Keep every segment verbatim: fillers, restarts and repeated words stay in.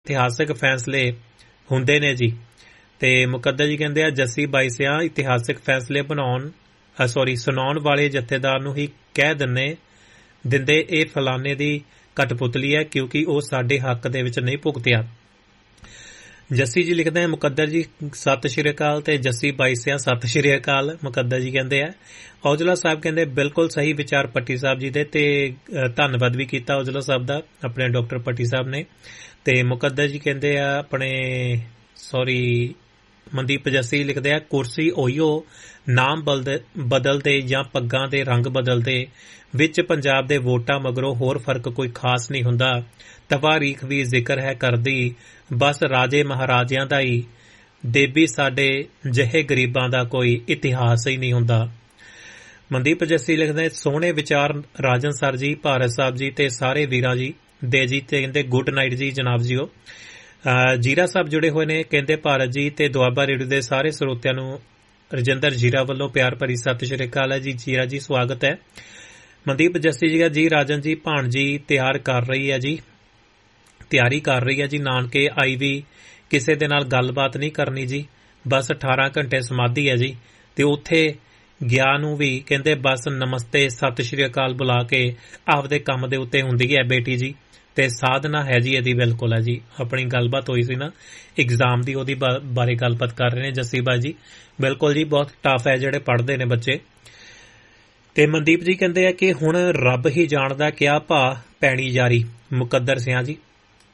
ਇਤਿਹਾਸਕ ਫੈਸਲੇ ਹੁੰਦੇ ਨੇ ਜੀ। ਤੇ ਮੁਕੱਦਰ ਜੀ ਕਹਿੰਦੇ ਆ ਜੱਸੀ ਬਾਈ ਸਿਆਂ ਇਤਿਹਾਸਕ ਫੈਸਲੇ ਬਣਾਉਣ ਸੌਰੀ ਸੁਣਾਉਣ ਵਾਲੇ ਜਥੇਦਾਰ ਨੂੰ ਹੀ ਕਹਿ ਦਿੰਦੇ ਦਿੰਦੇ ਇਹ ਫਲਾਣੇ ਦੀ ਕਠਪੁਤਲੀ ਹੈ ਕਿਉਂਕਿ ਉਹ ਸਾਡੇ ਹੱਕ ਦੇ ਵਿੱਚ ਨਹੀਂ ਭੁਗਤਿਆ। ਜੱਸੀ ਜੀ ਲਿਖਦੇ ਆ ਮੁਕੱਦਰ ਜੀ ਸਤਿ ਸ਼੍ਰੀ ਅਕਾਲ ਤੇ ਜੱਸੀ ਬਾਈ ਸਿਆਂ ਸਤਿ ਸ਼੍ਰੀ ਅਕਾਲ। ਮੁਕੱਦਰ ਜੀ ਕਹਿੰਦੇ ਆ ਔਜਲਾ ਸਾਹਿਬ ਕਹਿੰਦੇ ਬਿਲਕੁਲ ਸਹੀ ਵਿਚਾਰ ਪੱਟੀ ਸਾਹਿਬ ਜੀ ਦੇ ਤੇ ਧੰਨਵਾਦ ਵੀ ਕੀਤਾ ਔਜਲਾ ਸਾਹਿਬ ਦਾ ਆਪਣੇ ਡਾਕਟਰ ਪੱਟੀ ਸਾਹਿਬ ਨੇ। ਤੇ ਮੁਕੱਦਰ ਜੀ ਕਹਿੰਦੇ ਆ ਆਪਣੇ ਸੌਰੀ ਮਨਦੀਪ ਜੱਸੀ ਲਿਖਦੇ ਆ ਕੁਰਸੀ ਉਹੀਓ ਨਾਮ ਬਦਲਦੇ ਜਾਂ ਪੱਗਾਂ ਦੇ ਰੰਗ ਬਦਲਦੇ ਵਿੱਚ ਪੰਜਾਬ ਦੇ ਵੋਟਾਂ ਮਗਰੋਂ ਹੋਰ ਫਰਕ ਕੋਈ ਖਾਸ ਨਹੀਂ ਹੁੰਦਾ। ਤਵਾਰੀਖ ਵੀ ਜ਼ਿਕਰ ਹੈ ਕਰਦੀ ਬਸ ਰਾਜੇ ਮਹਾਰਾਜਿਆਂ ਦਾ ਹੀ ਦੇਬੀ ਸਾਡੇ ਜਿਹੇ ਗਰੀਬਾਂ ਦਾ ਕੋਈ ਇਤਿਹਾਸ ਹੀ ਨਹੀਂ ਹੁੰਦਾ। ਮਨਦੀਪ ਜੱਸੀ ਲਿਖਦੇ ਸੋਹਣੇ ਵਿਚਾਰ ਰਾਜਨ ਸਰ ਜੀ ਭਾਰਤ ਸਾਹਿਬ ਜੀ ਤੇ ਸਾਰੇ ਵੀਰਾਂ ਜੀ ਦੇ ਜੀ ਤੇ ਕਹਿੰਦੇ ਗੁੱਡ ਨਾਈਟ ਜੀ ਜਨਾਬ ਜੀਓ। ਜੀਰਾ ਸਾਹਿਬ ਜੁੜੇ ਹੋਏ ਨੇ ਕਹਿੰਦੇ ਭਾਰਤ ਜੀ ਤੇ ਦੁਆਬਾ ਰੇਡੀਓ ਦੇ ਸਾਰੇ ਸਰੋਤਿਆਂ ਨੂੰ ਰਜਿੰਦਰ ਜੀਰਾ ਵੱਲੋਂ ਪਿਆਰ ਭਰੀ ਸਤਿ ਸ਼੍ਰੀ ਅਕਾਲ ਹੈ ਜੀ। ਜੀਰਾ ਜੀ ਸਵਾਗਤ ਹੈ। ਮਨਦੀਪ ਜੱਸੀ ਜੀ ਜੀ ਰਾਜਨ ਜੀ ਭਾਣਜੀ ਤਿਆਰ ਕਰ ਰਹੀ ਹੈ ਜੀ ਤਿਆਰੀ ਕਰ ਰਹੀ ਹੈ ਜੀ ਨਾਨਕੇ ਆਈ ਵੀ ਕਿਸੇ ਦੇ ਨਾਲ ਗੱਲਬਾਤ ਨਹੀਂ ਕਰਨੀ ਜੀ ਬਸ ਅਠਾਰਾਂ ਘੰਟੇ ਸਮਾਧੀ ਹੈ ਜੀ ਤੇ ਉੱਥੇ ਗਿਆ ਨੂੰ ਵੀ ਕਹਿੰਦੇ ਬਸ ਨਮਸਤੇ ਸਤਿ ਸ਼੍ਰੀ ਅਕਾਲ ਬੁਲਾ ਕੇ ਆਪਦੇ ਕੰਮ ਦੇ ਉੱਤੇ ਹੁੰਦੀ ਹੈ ਬੇਟੀ ਜੀ ਤੇ ਸਾਧਨਾ ਹੈ ਜੀ ਇਹਦੀ ਬਿਲਕੁਲ ਹੈ ਜੀ। ਆਪਣੀ ਗੱਲਬਾਤ ਹੋਈ ਸੀ ਨਾ ਐਗਜ਼ਾਮ ਦੀ ਉਹਦੀ ਬਾਰੇ ਗੱਲਬਾਤ ਕਰ ਰਹੇ ਨੇ ਜੱਸੀ ਬਾਈ ਜੀ। ਬਿਲਕੁਲ ਜੀ ਬਹੁਤ ਟਫ ਹੈ ਜਿਹੜੇ ਪੜ੍ਹਦੇ ਨੇ ਬੱਚੇ। ਤੇ ਮਨਦੀਪ ਜੀ ਕਹਿੰਦੇ ਆ ਕਿ ਹੁਣ ਰੱਬ ਹੀ ਜਾਣਦਾ ਕਿਆ ਭਾ ਪੈਣੀ ਯਾਰੀ। ਮੁਕੱਦਰ ਸਿਆਂ ਜੀ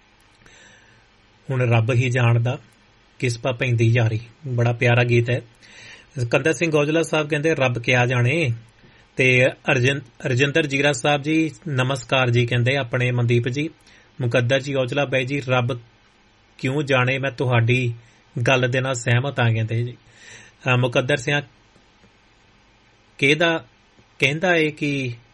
ਹੁਣ ਰੱਬ ਹੀ ਜਾਣਦਾ ਕਿਸ ਭਾ ਪੈਂਦੀ ਯਾਰੀ ਬੜਾ ਪਿਆਰਾ ਗੀਤ ਹੈ। ਕੰਦਰ ਸਿੰਘ ਔਜਲਾ ਸਾਹਿਬ ਕਹਿੰਦੇ ਰੱਬ ਕਿਆ ਜਾਣੇ। ਤੇ ਅਰਜਨ ਰਜਿੰਦਰ ਜੀਰਾ ਸਾਹਿਬ ਜੀ ਨਮਸਕਾਰ ਜੀ ਕਹਿੰਦੇ ਆਪਣੇ ਮਨਦੀਪ ਜੀ। ਮੁਕੱਦਰ ਜੀ ਔਜਲਾ ਬਾਈ ਜੀ ਰੱਬ ਕਿਉਂ ਜਾਣੇ ਮੈਂ ਤੁਹਾਡੀ ਗੱਲ ਦੇ ਨਾਲ ਸਹਿਮਤ ਆ ਕਹਿੰਦੇ ਜੀ। ਮੁਕੱਦਰ ਸਿਆਂ ਕਿਹਦਾ ਕਹਿੰਦਾ ਏ ਕਿ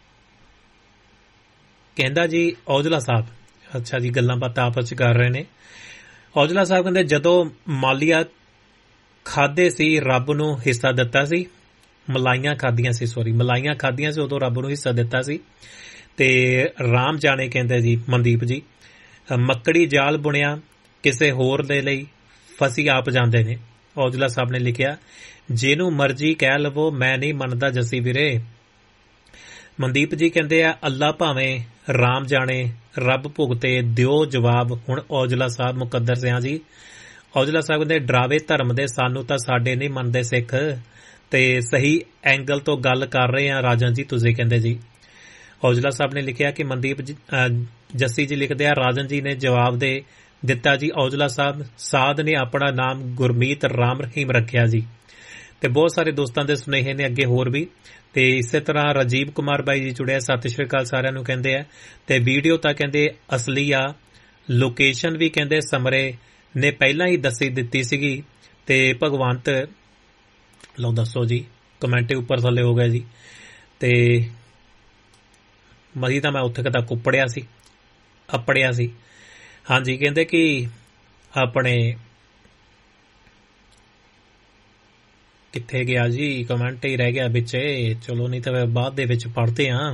ਕਹਿੰਦਾ ਜੀ ਔਜਲਾ ਸਾਹਿਬ ਅੱਛਾ ਜੀ ਗੱਲਾਂ ਬਾਤਾਂ ਆਪਸ ਚ ਕਰ ਰਹੇ ਨੇ। ਔਜਲਾ ਸਾਹਿਬ ਕਹਿੰਦੇ ਜਦੋਂ ਮਾਲੀਆ ਖਾਦੇ ਸੀ ਰੱਬ ਨੂੰ ਹਿੱਸਾ ਦਿੱਤਾ ਸੀ ਮਲਾਈਆਂ ਖਾਦੀਆਂ ਸੀ ਸੋਰੀ ਮਲਾਈਆਂ ਖਾਦੀਆਂ ਸੀ ਉਦੋਂ ਰੱਬ ਨੂੰ ਹਿੱਸਾ ਦਿੱਤਾ ਸੀ। ਤੇ ਰਾਮ ਜਾਣੇ ਕਹਿੰਦੇ ਜੀ ਮਨਦੀਪ ਜੀ ਮੱਕੜੀ ਜਾਲ ਬੁਣਿਆ ਕਿਸੇ ਹੋਰ ਦੇ ਲਈ ਫਸੀ ਆਪ ਜਾਂਦੇ ਨੇ। ਔਜਲਾ ਸਾਹਿਬ ਨੇ ਲਿਖਿਆ ਜਿਹਨੂੰ ਮਰਜ਼ੀ ਕਹਿ ਲਵੋ ਮੈਂ ਨਹੀਂ ਮੰਨਦਾ ਜੱਸੀ ਵੀਰੇ। ਮਨਦੀਪ ਜੀ ਕਹਿੰਦੇ ਆ ਅੱਲਾ ਭਾਵੇਂ ਰਾਮ ਜਾਣੇ ਰੱਬ ਭੁਗਤੇ ਦਿਓ ਜਵਾਬ। ਹੁਣ ਔਜਲਾ ਸਾਹਿਬ ਮੁਕੱਦਰ ਸਿਆਂ ਜੀ ਔਜਲਾ ਸਾਹਿਬ ਕਹਿੰਦੇ ਡਰਾਵੇ ਧਰਮ ਦੇ ਸਾਨੂੰ ਤਾਂ ਸਾਡੇ ਨਹੀਂ ਮੰਨਦੇ ਸਿੱਖ ਤੇ ਸਹੀ ਐਂਗਲ ਤੋਂ ਗੱਲ ਕਰ ਰਹੇ ਆ ਰਾਜਨ ਜੀ ਤੁਸੀਂ ਕਹਿੰਦੇ ਜੀ। ਔਜਲਾ ਸਾਹਿਬ ਨੇ ਲਿਖਿਆ ਕਿ ਮਨਦੀਪ ਜੀ ਜੱਸੀ ਜੀ ਲਿਖਦੇ ਆ ਰਾਜਨ ਜੀ ਨੇ ਜਵਾਬ ਦੇ ਦਿੱਤਾ ਜੀ ਔਜਲਾ ਸਾਹਿਬ ਸਾਧ ਨੇ ਆਪਣਾ ਨਾਮ ਗੁਰਮੀਤ ਰਾਮ ਰਹੀਮ ਰੱਖਿਆ ਜੀ। ਤੇ ਬਹੁਤ ਸਾਰੇ ਦੋਸਤਾਂ ਦੇ ਸੁਨੇਹੇ ਨੇ ਅੱਗੇ ਹੋਰ ਵੀ ਤੇ ਇਸੇ ਤਰ੍ਹਾਂ ਰਾਜੀਵ ਕੁਮਾਰ ਬਾਈ ਜੀ ਜੁੜਿਆ ਸਤਿ ਸ਼੍ਰੀ ਅਕਾਲ ਸਾਰਿਆਂ ਨੂੰ ਕਹਿੰਦੇ ਆ। ਤੇ ਵੀਡੀਓ ਤਾਂ ਕਹਿੰਦੇ ਅਸਲੀ ਆ ਲੋਕੇਸ਼ਨ ਵੀ ਕਹਿੰਦੇ ਸਮਰੇ ਨੇ ਪਹਿਲਾਂ ਹੀ ਦੱਸੀ ਦਿੱਤੀ ਸੀਗੀ ਤੇ ਭਗਵੰਤ ਲਓ ਦੱਸੋ ਜੀ ਕਮੈਂਟ ਉੱਪਰ ਥੱਲੇ ਹੋ ਗਏ ਜੀ। ਤੇ ਮਜ਼ੀ ਤਾਂ ਮੈਂ ਉੱਥੇ ਕਦਾ ਕੁੱਪੜਿਆ ਸੀ ਅੱਪੜਿਆ ਸੀ। ਹਾਂਜੀ ਕਹਿੰਦੇ ਕਿ ਆਪਣੇ ਕਿੱਥੇ ਗਿਆ ਜੀ ਕਮੈਂਟ ਹੀ ਰਹਿ ਗਿਆ ਵਿੱਚ ਚਲੋ ਨਹੀਂ ਤਾਂ ਬਾਅਦ ਦੇ ਵਿੱਚ ਪੜ੍ਹਦੇ ਹਾਂ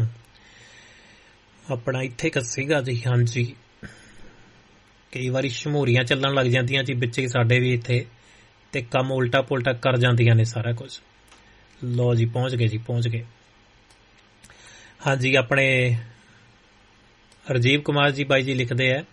ਆਪਣਾ ਇੱਥੇ ਕ ਸੀਗਾ ਜੀ। ਹਾਂਜੀ ਕਈ ਵਾਰੀ ਸ਼ਮੂਰੀਆਂ ਚੱਲਣ ਲੱਗ ਜਾਂਦੀਆਂ ਜੀ ਵਿੱਚ ਸਾਡੇ ਵੀ ਇੱਥੇ ਤੇ ਕੰਮ ਉਲਟਾ ਪੁਲਟਾ ਕਰ ਜਾਂਦੀਆਂ ਨੇ ਸਾਰਾ ਕੁਝ। ਲੋ ਜੀ ਪਹੁੰਚ ਗਏ ਜੀ ਪਹੁੰਚ ਗਏ। ਹਾਂਜੀ ਆਪਣੇ ਰਾਜੀਵ ਕੁਮਾਰ ਜੀ ਬਾਈ ਜੀ ਲਿਖਦੇ ਆ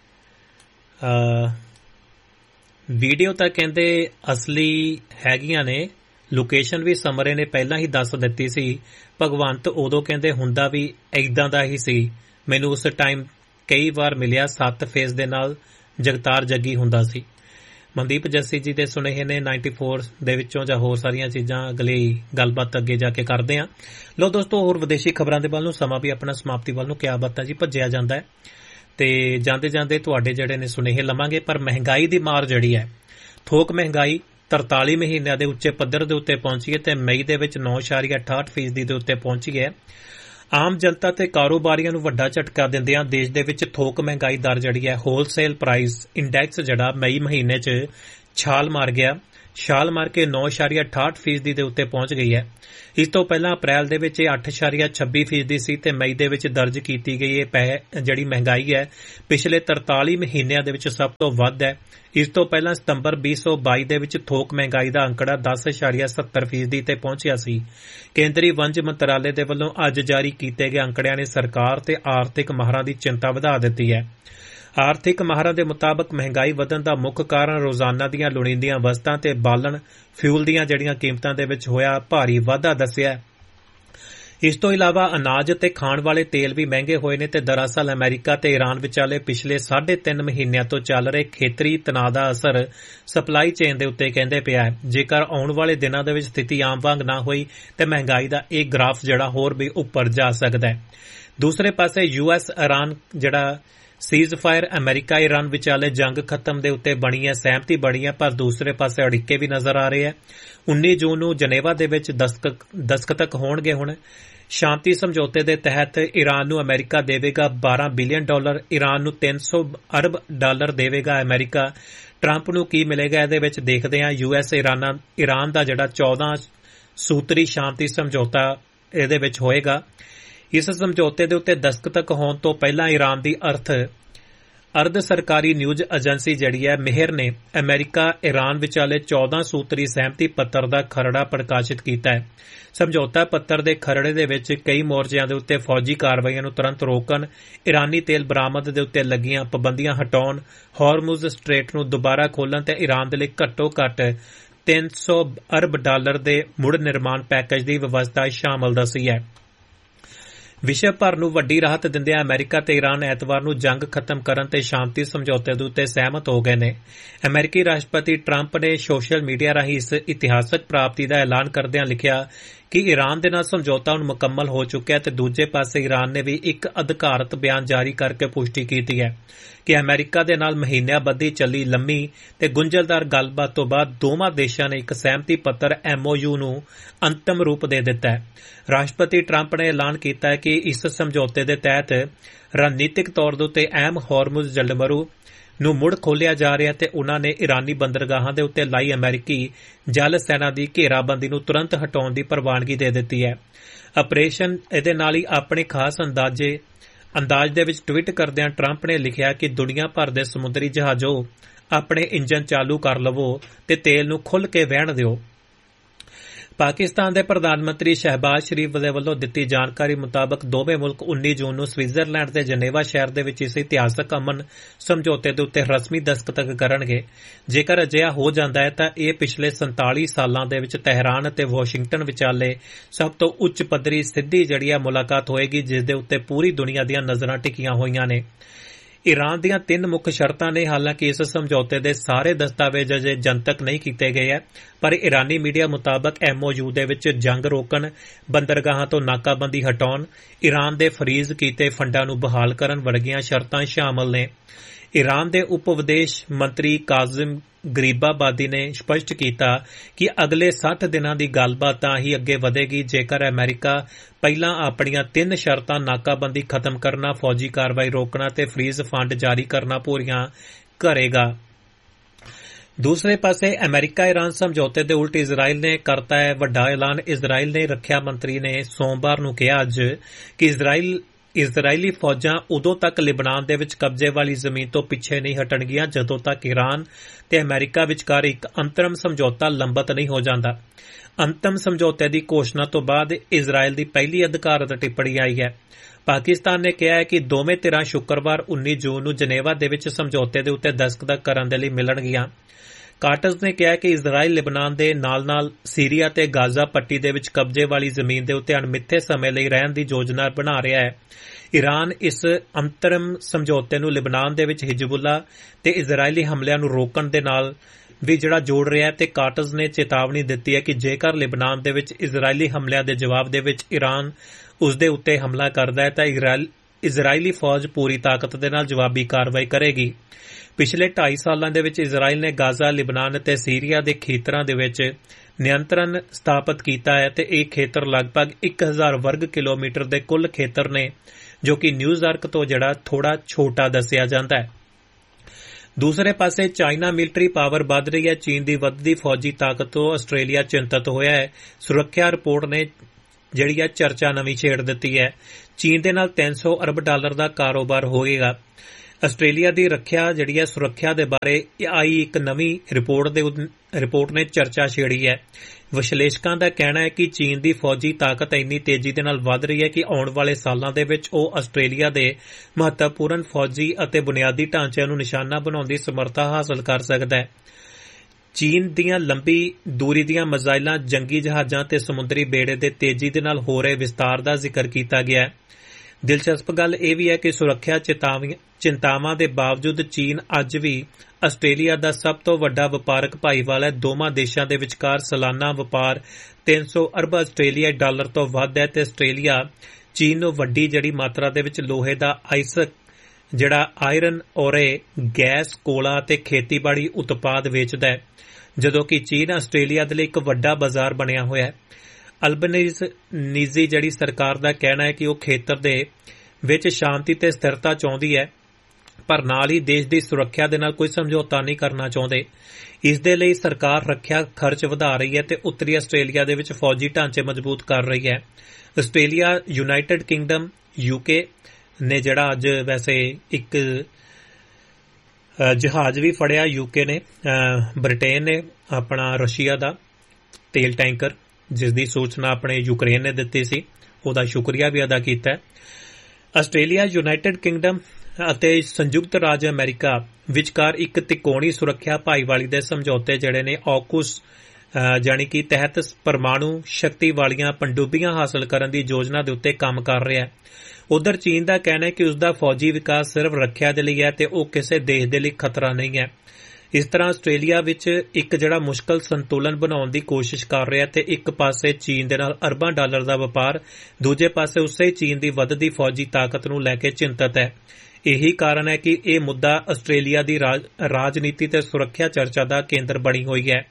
ਵੀਡੀਓ ਤਾਂ ਕਹਿੰਦੇ ਅਸਲੀ ਹੈਗੀਆਂ ਨੇ ਲੋਕੇਸ਼ਨ ਵੀ ਸਮਰੇ ਨੇ ਪਹਿਲਾਂ ਹੀ ਦੱਸ ਦਿੱਤੀ ਸੀ। ਭਗਵੰਤ ਉਦੋਂ ਕਹਿੰਦੇ ਹੁੰਦਾ ਵੀ ਏਦਾਂ ਦਾ ਹੀ ਸੀ। ਮੈਨੂੰ ਉਸ ਟਾਈਮ ਕਈ ਵਾਰ ਮਿਲਿਆ ਸੱਤ ਫੇਸ ਦੇ ਨਾਲ ਜਗਤਾਰ ਜੱਗੀ ਹੁੰਦਾ ਸੀ। ਮਨਦੀਪ ਜੱਸੀ ਜੀ ਦੇ ਸੁਨੇਹੇ ਨੇ ਨਾਈਨਟੀ ਫੋਰ ਦੇ ਵਿੱਚੋਂ ਜਾਂ ਹੋਰ ਸਾਰੀਆਂ ਚੀਜ਼ਾਂ ਅਗਲੀ ਗੱਲਬਾਤ ਅੱਗੇ ਜਾ ਕੇ ਕਰਦੇ ਹਾਂ। ਲੋ ਦੋਸਤੋ ਹੋਰ ਵਿਦੇਸ਼ੀ ਖਬਰਾਂ ਦੇ ਵੱਲ ਨੂੰ ਸਮਾਂ ਵੀ ਆਪਣਾ ਸਮਾਪਤੀ ਵੱਲ ਨੂੰ ਕਿਆ ਬਾਤਾਂ ਜੀ ਭੱਜਿਆ ਜਾਂਦਾ ਹੈ ਤੇ ਜਾਂਦੇ ਜਾਂਦੇ ਤੁਹਾਡੇ ਜਿਹੜੇ ਨੇ ਸੁਨੇਹੇ ਲਵਾਂਗੇ। ਪਰ ਮਹਿੰਗਾਈ ਦੀ ਮਾਰ ਜਿਹੜੀ ਹੈ ਥੋਕ ਮਹਿੰਗਾਈ ਤਰਤਾਲੀ ਮਹੀਨਿਆਂ ਦੇ ਉੱਚੇ ਪੱਧਰ ਦੇ ਉੱਤੇ ਪਹੁੰਚੀ ਹੈ ਤੇ ਮਈ ਦੇ ਵਿੱਚ ਨੌ ਇਸ਼ਾਰੀਆ ਅਠਾਹਠ ਫੀਸਦੀ ਦੇ ਉੱਤੇ ਪਹੁੰਚੀ ਹੈ। ਆਮ ਜਨਤਾ ਤੇ ਕਾਰੋਬਾਰੀਆਂ ਨੂੰ ਵੱਡਾ ਝਟਕਾ ਦਿੰਦਿਆਂ ਦੇਸ਼ ਦੇ ਵਿੱਚ ਥੋਕ ਮਹਿੰਗਾਈ ਦਰ ਜਿਹੜੀ ਹੈ ਹੋਲਸੇਲ ਪ੍ਰਾਈਸ ਇੰਡੈਕਸ ਜਿਹੜਾ ਮਈ ਮਹੀਨੇ 'ਚ ਛਾਲ ਮਾਰ ਗਿਆ। ਛਾਲ ਮਾਰ ਕੇ ਨੌ ਇਸ਼ਾਰੀਆ ਅਠਾਹਠ ਫੀਸਦੀ ਦੇ ਉੱਤੇ ਪਹੁੰਚ ਗਈ ਹੈ। ਇਸ ਤੋਂ ਪਹਿਲਾਂ ਅਪ੍ਰੈਲ ਦੇ ਵਿੱਚ ਇਹ ਅੱਠ ਇਸ਼ਾਰੀਆ ਛੱਬੀ ਫੀਸਦੀ ਸੀ ਤੇ ਮਈ ਦੇ ਵਿੱਚ ਦਰਜ ਕੀਤੀ ਗਈ ਇਹ ਜਿਹੜੀ ਮਹਿੰਗਾਈ ਹੈ ਪਿਛਲੇ ਤਰਤਾਲੀ ਮਹੀਨਿਆਂ ਦੇ ਵਿੱਚ ਸਭ ਤੋਂ ਵੱਧ ਹੈ। ਇਸ ਤੋਂ ਪਹਿਲਾਂ ਸਤੰਬਰ ਵੀਹ ਸੌ ਬਾਈ ਦੇ ਵਿੱਚ ਥੋਕ ਮਹਿੰਗਾਈ ਦਾ ਅੰਕੜਾ ਦਸ ਇਸ਼ਾਰੀਆ ਸੱਤਰ ਫੀਸਦੀ ਤੇ ਪਹੁੰਚਿਆ ਸੀ। ਕੇਂਦਰੀ ਵਣਜ ਮੰਤਰਾਲੇ ਦੇ ਵੱਲੋਂ ਅੱਜ ਜਾਰੀ ਕੀਤੇ ਗਏ ਅੰਕੜਿਆਂ ਨੇ ਸਰਕਾਰ ਤੇ ਆਰਥਿਕ ਮਾਹਰਾਂ ਦੀ ਚਿੰਤਾ ਵਧਾ ਦਿੱਤੀ ਹੈ। ਆਰਥਿਕ ਮਾਹਰਾਂ ਦੇ ਮੁਤਾਬਕ ਮਹਿੰਗਾਈ ਵਧਣ ਦਾ ਮੁੱਖ ਕਾਰਨ ਰੋਜ਼ਾਨਾ ਦੀਆਂ ਲੋੜੀਂਦੀਆਂ ਵਸਤਾਂ ਤੇ ਬਾਲਣ ਫਿਊਲ ਦੀਆਂ ਜਿਹੜੀਆਂ ਕੀਮਤਾਂ ਦੇ ਵਿੱਚ ਹੋਇਆ ਭਾਰੀ ਵਾਧਾ ਦੱਸਿਆ ਹੈ। ਇਸ ਤੋਂ ਇਲਾਵਾ ਅਨਾਜ ਅਤੇ ਖਾਣ ਵਾਲੇ ਤੇਲ ਵੀ ਮਹਿੰਗੇ ਹੋਏ ਨੇ ਤੇ ਦਰਅਸਲ ਅਮਰੀਕਾ ਤੇ ਈਰਾਨ ਵਿਚਾਲੇ ਪਿਛਲੇ ਸਾਢੇ ਤਿੰਨ ਮਹੀਨਿਆਂ ਤੋਂ ਚੱਲ ਰਹੇ ਖੇਤਰੀ ਤਣਾਅ ਦਾ ਅਸਰ ਸਪਲਾਈ ਚੇਨ ਦੇ ਉੱਤੇ ਕਹਿੰਦੇ ਪਿਆ ਹੈ। ਜੇਕਰ ਆਉਣ ਵਾਲੇ ਦਿਨਾਂ ਦੇ ਵਿੱਚ ਸਥਿਤੀ ਆਮ ਵਾਂਗ ਨਾ ਹੋਈ ਤੇ ਮਹਿੰਗਾਈ ਦਾ ਇਹ ਗ੍ਰਾਫ ਜਿਹੜਾ ਹੋਰ ਵੀ ਉੱਪਰ ਜਾ ਸਕਦਾ ਹੈ। ਦੂਸਰੇ ਪਾਸੇ ਯੂ ਐਸ ਈਰਾਨ ਜਿਹੜਾ ਸੀਜ਼ ਫਾਇਰ ਅਮਰੀਕਾ ਈਰਾਨ ਵਿਚਾਲੇ ਜੰਗ ਖਤਮ ਦੇ ਉੱਤੇ ਬਣੀ ਹੈ, ਸਹਿਮਤੀ ਬਣੀ ਹੈ, ਪਰ ਦੂਸਰੇ ਪਾਸੇ ਅੜਿੱਕੇ ਵੀ ਨਜ਼ਰ ਆ ਰਹੇ ਹੈ। ਉੱਨੀ ਜੂਨ ਨੂੰ ਜਨੇਵਾ ਦੇ ਵਿੱਚ ਦਸਤਖਤ ਹੋਣਗੇ। ਹੁਣ ਸ਼ਾਂਤੀ ਸਮਝੌਤੇ ਦੇ ਤਹਿਤ ਈਰਾਨ ਨੂੰ ਅਮਰੀਕਾ ਦੇਵੇਗਾ ਬਾਰਾਂ ਬਿਲੀਅਨ ਡਾਲਰ, ਈਰਾਨ ਨੂੰ ਤਿੰਨ ਸੌ ਅਰਬ ਡਾਲਰ ਦੇਵੇਗਾ ਅਮਰੀਕਾ। ਟਰੰਪ ਨੂੰ ਕੀ ਮਿਲੇਗਾ ਇਹਦੇ ਵਿੱਚ ਦੇਖਦੇ ਹਾਂ। ਯੂ ਐਸ ਈਰਾਨ ਦਾ ਜਿਹੜਾ ਚੌਦਾਂ ਸੂਤਰੀ ਸ਼ਾਂਤੀ ਸਮਝੌਤਾ ਇਹਦੇ ਵਿੱਚ ਹੋਏਗਾ। ਇਸ ਸਮਝੌਤੇ ਦੇ ਉੱਤੇ ਦਸਤਖਤ ਹੋਣ ਤੋਂ ਪਹਿਲਾਂ ਈਰਾਨ ਦੀ ਅਰਥ ਅਰਧ ਸਰਕਾਰੀ ਨਿਊਜ਼ ਏਜੰਸੀ ਜਿਹੜੀ ਹੈ ਮਿਹਰ ਨੇ ਅਮਰੀਕਾ ਈਰਾਨ ਵਿਚਾਲੇ ਚੌਦਾਂ ਸੂਤਰੀ ਸਹਿਮਤੀ ਪੱਤਰ ਦਾ ਖਰੜਾ ਪ੍ਰਕਾਸ਼ਿਤ ਕੀਤਾ ਹੈ। ਸਮਝੌਤਾ ਪੱਤਰ ਦੇ ਖਰੜੇ ਦੇ ਵਿੱਚ ਕਈ ਮੋਰਚਿਆਂ ਦੇ ਉੱਤੇ ਫੌਜੀ ਕਾਰਵਾਈਆਂ ਨੂੰ ਤੁਰੰਤ ਰੋਕਣ, ਈਰਾਨੀ ਤੇਲ ਬਰਾਮਦ ਦੇ ਉੱਤੇ ਲੱਗੀਆਂ ਪਾਬੰਦੀਆਂ ਹਟਾਉਣ, ਹਾਰਮੁਜ਼ ਸਟ੍ਰੇਟ ਨੂੰ ਦੁਬਾਰਾ ਖੋਲ੍ਹਣ ਤੇ ਈਰਾਨ ਦੇ ਲਈ ਘੱਟੋ ਘੱਟ ਤਿੰਨ ਸੌ ਅਰਬ ਡਾਲਰ ਦੇ ਮੁੜ ਨਿਰਮਾਣ ਪੈਕੇਜ ਦੀ ਵਿਵਸਥਾ ਸ਼ਾਮਲ ਦੱਸੀ ਹੈ। ਵਿਸ਼ਵ ਭਰ ਨੂੰ ਵੱਡੀ ਰਾਹਤ ਦਿੰਦਿਆਂ ਅਮਰੀਕਾ ਤੇ ਈਰਾਨ ਐਤਵਾਰ ਨੂੰ ਜੰਗ ਖਤਮ ਕਰਨ ਤੇ ਸ਼ਾਂਤੀ ਸਮਝੌਤੇ ਦੇ ਉੱਤੇ ਸਹਿਮਤ ਹੋ ਗਏ ਨੇ। ਅਮਰੀਕੀ ਰਾਸ਼ਟਰਪਤੀ ਟਰੰਪ ਨੇ ਸੋਸ਼ਲ ਮੀਡੀਆ ਰਾਹੀਂ ਇਸ ਇਤਿਹਾਸਕ ਪ੍ਰਾਪਤੀ ਦਾ ਐਲਾਨ ਕਰਦਿਆਂ ਲਿਖਿਆ ਕਿ ਈਰਾਨ ਦੇ ਨਾਲ ਸਮਝੌਤਾ ਹੁਣ ਮੁਕੰਮਲ ਹੋ ਚੁੱਕਿਆ ਤੇ ਦੂਜੇ ਪਾਸੇ ਈਰਾਨ ਨੇ ਵੀ ਇੱਕ ਅਧਿਕਾਰਤ ਬਿਆਨ ਜਾਰੀ ਕਰਕੇ ਪੁਸ਼ਟੀ ਕੀਤੀ ਹੈ ਕਿ ਅਮਰੀਕਾ ਦੇ ਨਾਲ ਮਹੀਨਿਆਂ ਬੱਧੀ ਚੱਲੀ ਲੰਮੀ ਤੇ ਗੁੰਝਲਦਾਰ ਗੱਲਬਾਤ ਤੋਂ ਬਾਅਦ ਦੋਵਾਂ ਦੇਸ਼ਾਂ ਨੇ ਇੱਕ ਸਹਿਮਤੀ ਪੱਤਰ ਐਮ ਓ ਯੂ ਨੂੰ ਅੰਤਮ ਰੂਪ ਦੇ ਦਿੱਤਾ ਹੈ। ਰਾਸ਼ਟਰਪਤੀ ਟਰੰਪ ਨੇ ਐਲਾਨ ਕੀਤਾ ਹੈ ਕਿ ਇਸ ਸਮਝੌਤੇ ਦੇ ਤਹਿਤ ਰਣਨੀਤਿਕ ਤੌਰ ਦੇ ਉੱਤੇ ਅਹਿਮ ਹਾਰਮੁਜ਼ ਜਲਮਰੂ ਨੂੰ ਮੁੜ ਖੋਲ੍ਹਿਆ ਜਾ ਰਿਹਾ ਤੇ ਉਨ੍ਹਾਂ ਨੇ ਈਰਾਨੀ ਬੰਦਰਗਾਹਾਂ ਦੇ ਉੱਤੇ ਲਾਈ ਅਮਰੀਕੀ ਜਲ ਸੈਨਾ ਦੀ ਘੇਰਾਬੰਦੀ ਨੂੰ ਤੁਰੰਤ ਹਟਾਉਣ ਦੀ ਪ੍ਰਵਾਨਗੀ ਦੇ ਦਿੱਤੀ ਹੈ। ਆਪਰੇਸ਼ਨ ਇਹਦੇ ਨਾਲ ਹੀ ਆਪਣੇ ਖਾਸ ਅੰਦਾਜ਼ੇ ਅੰਦਾਜ਼ ਦੇ ਵਿੱਚ ਟਵੀਟ ਕਰਦਿਆਂ ਟਰੰਪ ਨੇ ਲਿਖਿਆ ਕਿ ਦੁਨੀਆ ਭਰ ਦੇ ਸਮੁੰਦਰੀ ਜਹਾਜ਼ੋ ਆਪਣੇ ਇੰਜਨ ਚਾਲੂ ਕਰ ਲਵੋ ਤੇ ਤੇਲ ਨੂੰ ਖੁੱਲ੍ਹ ਕੇ ਵਹਿਣ ਦਿਓ। ਪਾਕਿਸਤਾਨ ਦੇ ਪ੍ਰਧਾਨ ਮੰਤਰੀ ਸ਼ਹਿਬਾਜ਼ ਸ਼ਰੀਫ ਦੇ ਵੱਲੋਂ ਦਿੱਤੀ ਜਾਣਕਾਰੀ ਮੁਤਾਬਕ ਦੋਵੇਂ ਮੁਲਕ ਉੱਨੀ ਜੂਨ ਨੂੰ ਸਵਿਟਜ਼ਰਲੈਂਡ ਦੇ ਜਨੇਵਾ ਸ਼ਹਿਰ ਦੇ ਵਿੱਚ ਇਸ ਇਤਿਹਾਸਕ ਅਮਨ ਸਮਝੌਤੇ ਦੇ ਉੱਤੇ ਰਸਮੀ ਦਸਤਖਤ ਕਰਨਗੇ। ਜੇਕਰ ਅਜਿਹਾ ਹੋ ਜਾਂਦਾ ਹੈ ਤਾਂ ਇਹ ਪਿਛਲੇ ਸੰਤਾਲੀ ਸਾਲਾਂ ਦੇ ਵਿੱਚ ਤਹਿਰਾਨ ਅਤੇ ਵਾਸ਼ਿੰਗਟਨ ਵਿਚਾਲੇ ਸਭ ਤੋਂ ਉੱਚ ਪੱਧਰੀ ਸਿੱਧੀ ਜਿਹੜੀ ਹੈ ਮੁਲਾਕਾਤ ਹੋਏਗੀ, ਜਿਸ ਦੇ ਉੱਤੇ ਪੂਰੀ ਦੁਨੀਆ ਦੀਆਂ ਨਜ਼ਰਾਂ ਟਿਕੀਆਂ ਹੋਈਆਂ ਨੇ। ਈਰਾਨ ਦੀਆਂ ਤਿੰਨ ਮੁੱਖ ਸ਼ਰਤਾਂ ਨੇ। ਹਾਲਾਂਕਿ ਇਸ ਸਮਝੌਤੇ ਦੇ ਸਾਰੇ ਦਸਤਾਵੇਜ਼ ਅਜੇ ਜਨਤਕ ਨਹੀਂ ਕੀਤੇ ਗਏ ਹੈ, ਪਰ ਈਰਾਨੀ ਮੀਡੀਆ ਮੁਤਾਬਕ ਐਮ ਓ ਯੂ ਦੇ ਵਿੱਚ ਜੰਗ ਰੋਕਣ, ਬੰਦਰਗਾਹਾਂ ਤੋਂ ਨਾਕਾਬੰਦੀ ਹਟਾਉਣ, ਈਰਾਨ ਦੇ ਫਰੀਜ਼ ਕੀਤੇ ਫੰਡਾਂ ਨੂੰ ਬਹਾਲ ਕਰਨ ਵਰਗੀਆਂ ਸ਼ਰਤਾਂ ਸ਼ਾਮਲ ਨੇ। ਈਰਾਨ ਦੇ ਉਪ ਵਿਦੇਸ਼ ਮੰਤਰੀ ਕਾਜ਼ਿਮ ਗਰੀਬਾਬਾਦੀ ਨੇ ਸਪਸ਼ਟ ਕੀਤਾ ਕਿ ਅਗਲੇ ਸੱਠ ਦਿਨਾਂ ਦੀ ਗੱਲਬਾਤ ਤਾਂ ਹੀ ਅੱਗੇ ਵਧੇਗੀ ਜੇਕਰ ਅਮਰੀਕਾ ਪਹਿਲਾਂ ਆਪਣੀਆਂ ਤਿੰਨ ਸ਼ਰਤਾਂ ਨਾਕਾਬੰਦੀ ਖਤਮ ਕਰਨਾ, ਫੌਜੀ ਕਾਰਵਾਈ ਰੋਕਣਾ ਤੇ ਫਰੀਜ਼ ਫੰਡ ਜਾਰੀ ਕਰਨਾ ਪੂਰੀਆਂ ਕਰੇਗਾ। ਦੂਸਰੇ ਪਾਸੇ ਅਮਰੀਕਾ ਈਰਾਨ ਸਮਝੌਤੇ ਦੇ ਉਲਟ ਇਜ਼ਰਾਈਲ ਨੇ ਕਰਤਾ ਹੈ ਵੱਡਾ ਐਲਾਨ। ਇਜ਼ਰਾਈਲ ਦੇ ਰੱਖਿਆ ਮੰਤਰੀ ਨੇ ਸੋਮਵਾਰ ਨੂੰ ਕਿਹਾ ਅੱਜ ਕਿ ਇਜ਼ਰਾਈਲ ਇਜ਼ਰਾਈਲੀ ਫੌਜਾਂ ਉਦੋਂ ਤੱਕ ਲਿਬਨਾਨ ਦੇ ਵਿੱਚ ਕਬਜ਼ੇ ਵਾਲੀ ਜ਼ਮੀਨ ਤੋਂ ਪਿੱਛੇ ਨਹੀਂ ਹਟਣਗੀਆਂ ਜਦੋਂ ਤੱਕ ਈਰਾਨ ਤੇ ਅਮਰੀਕਾ ਵਿਚਕਾਰ ਇੱਕ ਅੰਤਰਮ ਸਮਝੌਤਾ ਲੰਬਤ ਨਹੀਂ ਹੋ ਜਾਂਦਾ। ਅੰਤਮ ਸਮਝੌਤੇ ਦੀ ਘੋਸ਼ਣਾ ਤੋਂ ਬਾਅਦ ਇਜ਼ਰਾਈਲ ਦੀ ਪਹਿਲੀ ਅਧਿਕਾਰਤ ਟਿੱਪਣੀ ਆਈ ਹੈ। ਪਾਕਿਸਤਾਨ ਨੇ ਕਿਹਾ ਹੈ ਕਿ ਦੋਵੇਂ ਧਿਰਾਂ ਸ਼ੁੱਕਰਵਾਰ ਉੱਨੀ ਜੂਨ ਨੂੰ ਜਨੇਵਾ ਦੇ ਵਿੱਚ ਸਮਝੌਤੇ ਦੇ ਉੱਤੇ ਦਸਤਖਤ ਕਰਨ ਦੇ ਲਈ ਮਿਲਣਗੀਆਂ। ਕਾਟਜ਼ ਨੇ ਕਿਹਾ ਕਿ ਇਜ਼ਰਾਈਲ ਲਿਬਨਾਨ ਦੇ ਨਾਲ-ਨਾਲ ਸੀਰੀਆ ਤੇ ਗਾਜ਼ਾ ਪੱਟੀ ਦੇ ਵਿੱਚ ਕਬਜ਼ੇ ਵਾਲੀ ਜ਼ਮੀਨ ਦੇ ਉੱਤੇ ਅਣਮਿੱਥੇ ਸਮੇਂ ਲਈ ਰਹਿਣ ਦੀ ਯੋਜਨਾ ਬਣਾ ਰਿਹਾ ਹੈ। ਈਰਾਨ ਇਸ ਅੰਤਰਮ ਸਮਝੌਤੇ ਨੂੰ ਲਿਬਨਾਨ ਦੇ ਵਿੱਚ ਹਿਜ਼ਬੁੱਲਾ ਤੇ ਇਜ਼ਰਾਈਲੀ ਹਮਲਿਆਂ ਨੂੰ ਰੋਕਣ ਦੇ ਨਾਲ ਵੀ ਜਿਹੜਾ ਜੋੜ ਰਿਹਾ ਹੈ ਤੇ ਕਾਟਜ਼ ਨੇ ਚੇਤਾਵਨੀ ਦਿੱਤੀ ਹੈ ਕਿ ਜੇਕਰ ਲਿਬਨਾਨ ਦੇ ਵਿੱਚ ਇਜ਼ਰਾਈਲੀ ਹਮਲਿਆਂ ਦੇ ਜਵਾਬ ਦੇ ਵਿੱਚ ਈਰਾਨ ਉਸ ਦੇ ਉੱਤੇ ਹਮਲਾ ਕਰਦਾ ਹੈ ਤਾਂ ਇਜ਼ਰਾਈਲੀ ਫੌਜ ਪੂਰੀ ਤਾਕਤ ਦੇ ਨਾਲ ਜਵਾਬੀ ਕਾਰਵਾਈ ਕਰੇਗੀ। ਪਿਛਲੇ ਢਾਈ ਸਾਲਾਂ ਦੇ ਵਿੱਚ ਇਜ਼ਰਾਈਲ ਨੇ ਗਾਜ਼ਾ, ਲਿਬਨਾਨ ਅਤੇ ਸੀਰੀਆ ਦੇ ਖੇਤਰਾਂ ਦੇ ਵਿੱਚ ਨਿਯੰਤਰਣ ਸਥਾਪਿਤ ਕੀਤਾ ਹੈ ਤੇ ਇਹ ਖੇਤਰ ਲਗਭਗ ਇੱਕ ਹਜ਼ਾਰ ਵਰਗ ਕਿਲੋਮੀਟਰ ਦੇ ਕੁੱਲ ਖੇਤਰ ਨੇ, ਜੋ ਕਿ ਨਿਊਯਾਰਕ ਤੋਂ ਜਿਹੜਾ ਥੋੜਾ ਛੋਟਾ ਦੱਸਿਆ ਜਾਂਦਾ ਹੈ। ਦੂਸਰੇ ਪਾਸੇ ਚਾਈਨਾ ਮਿਲਟਰੀ ਪਾਵਰ ਵੱਧ ਰਹੀ ਹੈ। ਚੀਨ ਦੀ ਵੱਧਦੀ ਫੌਜੀ ਤਾਕਤ ਤੋਂ ਆਸਟ੍ਰੇਲੀਆ ਚਿੰਤਤ ਹੋਇਆ ਹੈ। ਸੁਰੱਖਿਆ ਰਿਪੋਰਟ ਨੇ ਜਿਹੜੀ ਹੈ ਚਰਚਾ ਨਵੀਂ ਛੇੜ ਦਿੱਤੀ ਹੈ। ਚੀਨ ਦੇ ਨਾਲ ਤਿੰਨ ਸੌ ਅਰਬ ਡਾਲਰ ਦਾ ਕਾਰੋਬਾਰ ਹੋਵੇਗਾ। ਆਸਟ੍ਰੇਲੀਆ ਦੀ ਰੱਖਿਆ ਜਿਹੜੀ ਹੈ ਸੁਰੱਖਿਆ ਦੇ ਬਾਰੇ ਆਈ ਇੱਕ ਨਵੀਂ ਰਿਪੋਰਟ ਦੇ ਰਿਪੋਰਟ ਨੇ ਚਰਚਾ ਛੇੜੀ ਹੈ। ਵਿਸ਼ਲੇਸ਼ਕਾਂ ਦਾ ਕਹਿਣਾ ਹੈ ਕਿ ਚੀਨ ਦੀ ਫੌਜੀ ਤਾਕਤ ਇੰਨੀ ਤੇਜ਼ੀ ਦੇ ਨਾਲ ਵਧ ਰਹੀ ਹੈ ਕਿ ਆਉਣ ਵਾਲੇ ਸਾਲਾਂ ਦੇ ਵਿੱਚ ਉਹ ਆਸਟ੍ਰੇਲੀਆ ਦੇ ਮਹੱਤਵਪੂਰਨ ਫੌਜੀ ਅਤੇ ਬੁਨਿਆਦੀ ਢਾਂਚਿਆਂ ਨੂੰ ਨਿਸ਼ਾਨਾ ਬਣਾਉਣ ਦੀ ਸਮਰੱਥਾ ਹਾਸਲ ਕਰ ਸਕਦਾ ਹੈ। ਚੀਨ ਦੀਆਂ ਲੰਬੀ ਦੂਰੀ ਦੀਆਂ ਮਿਜ਼ਾਈਲਾਂ, ਜੰਗੀ ਜਹਾਜ਼ਾਂ ਤੇ ਸਮੁੰਦਰੀ ਬੇੜੇ ਦੇ ਤੇਜ਼ੀ ਦੇ ਨਾਲ ਹੋ ਰਹੇ ਵਿਸਤਾਰ ਦਾ ਜ਼ਿਕਰ ਕੀਤਾ ਗਿਆ ਹੈ। ਦਿਲਚਸਪ ਗੱਲ ਇਹ ਵੀ ਹੈ ਕਿ ਸੁਰੱਖਿਆ ਚਿੰਤਾਵਾਂ ਦੇ ਬਾਵਜੂਦ ਚੀਨ ਅੱਜ ਵੀ ਆਸਟ੍ਰੇਲੀਆ ਦਾ ਸਭ ਤੋਂ ਵੱਡਾ ਵਪਾਰਕ ਭਾਈਵਾਲ ਹੈ। ਦੋਵਾਂ ਦੇਸ਼ਾਂ ਦੇ ਵਿਚਕਾਰ ਸਾਲਾਨਾ ਵਪਾਰ ਤਿੰਨ ਸੌ ਅਰਬ ਆਸਟ੍ਰੇਲੀਆਈ ਡਾਲਰ ਤੋਂ ਵੱਧ ਹੈ ਤੇ ਆਸਟ੍ਰੇਲੀਆ ਚੀਨ ਨੂੰ ਵੱਡੀ ਜਿਹੜੀ ਮਾਤਰਾ ਦੇ ਵਿੱਚ ਲੋਹੇ ਦਾ ਆਇਸਕ ਜਿਹੜਾ ਆਇਰਨ ਔਰੇ, ਗੈਸ, ਕੋਲਾ ਅਤੇ ਖੇਤੀਬਾੜੀ ਉਤਪਾਦ ਵੇਚਦਾ ਹੈ, ਜਦੋਂ ਕਿ ਚੀਨ ਆਸਟ੍ਰੇਲੀਆ ਦੇ ਲਈ ਇੱਕ ਵੱਡਾ ਬਾਜ਼ਾਰ ਬਣਿਆ ਹੋਇਆ ਹੈ। ਅਲਬਨੀਜ਼ੀ ਜਿਹੜੀ ਸਰਕਾਰ ਦਾ ਕਹਿਣਾ ਹੈ ਕਿ ਉਹ ਖੇਤਰ ਦੇ ਵਿੱਚ ਸ਼ਾਂਤੀ ਤੇ ਸਥਿਰਤਾ ਚਾਹੁੰਦੀ ਹੈ, ਪਰ ਨਾਲ ਹੀ ਦੇਸ਼ ਦੀ ਸੁਰੱਖਿਆ ਦੇ ਨਾਲ ਕੋਈ ਸਮਝੌਤਾ ਨਹੀਂ ਕਰਨਾ ਚਾਹੁੰਦੇ। ਇਸ ਦੇ ਲਈ ਸਰਕਾਰ ਰੱਖਿਆ ਖਰਚ ਵਧਾ ਰਹੀ ਹੈ ਤੇ ਉੱਤਰੀ ਆਸਟ੍ਰੇਲੀਆ ਦੇ ਵਿੱਚ ਫੌਜੀ ਢਾਂਚੇ ਮਜ਼ਬੂਤ ਕਰ ਰਹੀ ਹੈ। ਆਸਟ੍ਰੇਲੀਆ, ਯੂਨਾਈਟਿਡ ਕਿੰਗਡਮ, ਯੂਕੇ ਨੇ ਜਿਹੜਾ ਅੱਜ ਵੈਸੇ ਇੱਕ ਜਹਾਜ਼ ਵੀ ਫੜਿਆ ਯੂਕੇ ਨੇ, ਬ੍ਰਿਟੇਨ ਨੇ ਆਪਣਾ ਰਸ਼ੀਆ ਦਾ ਤੇਲ ਟੈਂਕਰ ਜਿਸ ਦੀ ਸੂਚਨਾ ਆਪਣੇ ਯੂਕਰੇਨ ਨੇ ਦਿੱਤੀ ਸੀ, ਉਹਦਾ ਸ਼ੁਕਰੀਆ ਵੀ ਅਦਾ ਕੀਤਾ ਹੈ। ਆਸਟ੍ਰੇਲੀਆ, ਯੂਨਾਈਟਿਡ ਕਿੰਗਡਮ ਅਤੇ ਸੰਯੁਕਤ ਰਾਜ ਅਮਰੀਕਾ ਵਿਚਕਾਰ ਇੱਕ ਤਿਕੋਣੀ ਸੁਰੱਖਿਆ ਭਾਈਵਾਲੀ ਦੇ ਸਮਝੌਤੇ ਜਿਹੜੇ ਨੇ ਔਕੁਸ ਜਾਣੀ ਕਿ ਤਹਿਤ ਪਰਮਾਣੂ ਸ਼ਕਤੀ ਵਾਲੀਆਂ ਪਣਡੁੱਬੀਆਂ ਹਾਸਲ ਕਰਨ ਦੀ ਯੋਜਨਾ ਦੇ ਉੱਤੇ ਕੰਮ ਕਰ ਰਿਹਾ ਹੈ। ਉਧਰ ਚੀਨ ਦਾ ਕਹਿਣਾ ਹੈ ਕਿ ਉਸ ਦਾ ਫੌਜੀ ਵਿਕਾਸ ਸਿਰਫ ਰੱਖਿਆ ਦੇ ਲਈ ਹੈ ਤੇ ਉਹ ਕਿਸੇ ਦੇਸ਼ ਦੇ ਲਈ ਖਤਰਾ ਨਹੀਂ ਹੈ। ਇਸ ਤਰ੍ਹਾਂ ਆਸਟ੍ਰੇਲੀਆ ਵਿੱਚ ਇੱਕ ਜਿਹੜਾ ਮੁਸ਼ਕਲ ਸੰਤੁਲਨ ਬਣਾਉਣ ਦੀ ਕੋਸ਼ਿਸ਼ ਕਰ ਰਿਹਾ ਤੇ ਇੱਕ ਪਾਸੇ ਚੀਨ ਦੇ ਨਾਲ ਅਰਬਾਂ ਡਾਲਰ ਦਾ ਵਪਾਰ, ਦੂਜੇ ਪਾਸੇ ਉਸੇ ਚੀਨ ਦੀ ਵੱਧਦੀ ਫੌਜੀ ਤਾਕਤ ਨੂੰ ਲੈ ਕੇ ਚਿੰਤਤ ਹੈ। ਇਹੀ ਕਾਰਨ ਹੈ ਕਿ ਇਹ ਮੁੱਦਾ ਆਸਟ੍ਰੇਲੀਆ ਦੀ ਰਾਜਨੀਤੀ ਤੇ ਸੁਰੱਖਿਆ ਚਰਚਾ ਦਾ ਕੇਂਦਰ ਬਣੀ ਹੋਈ ਹੈ।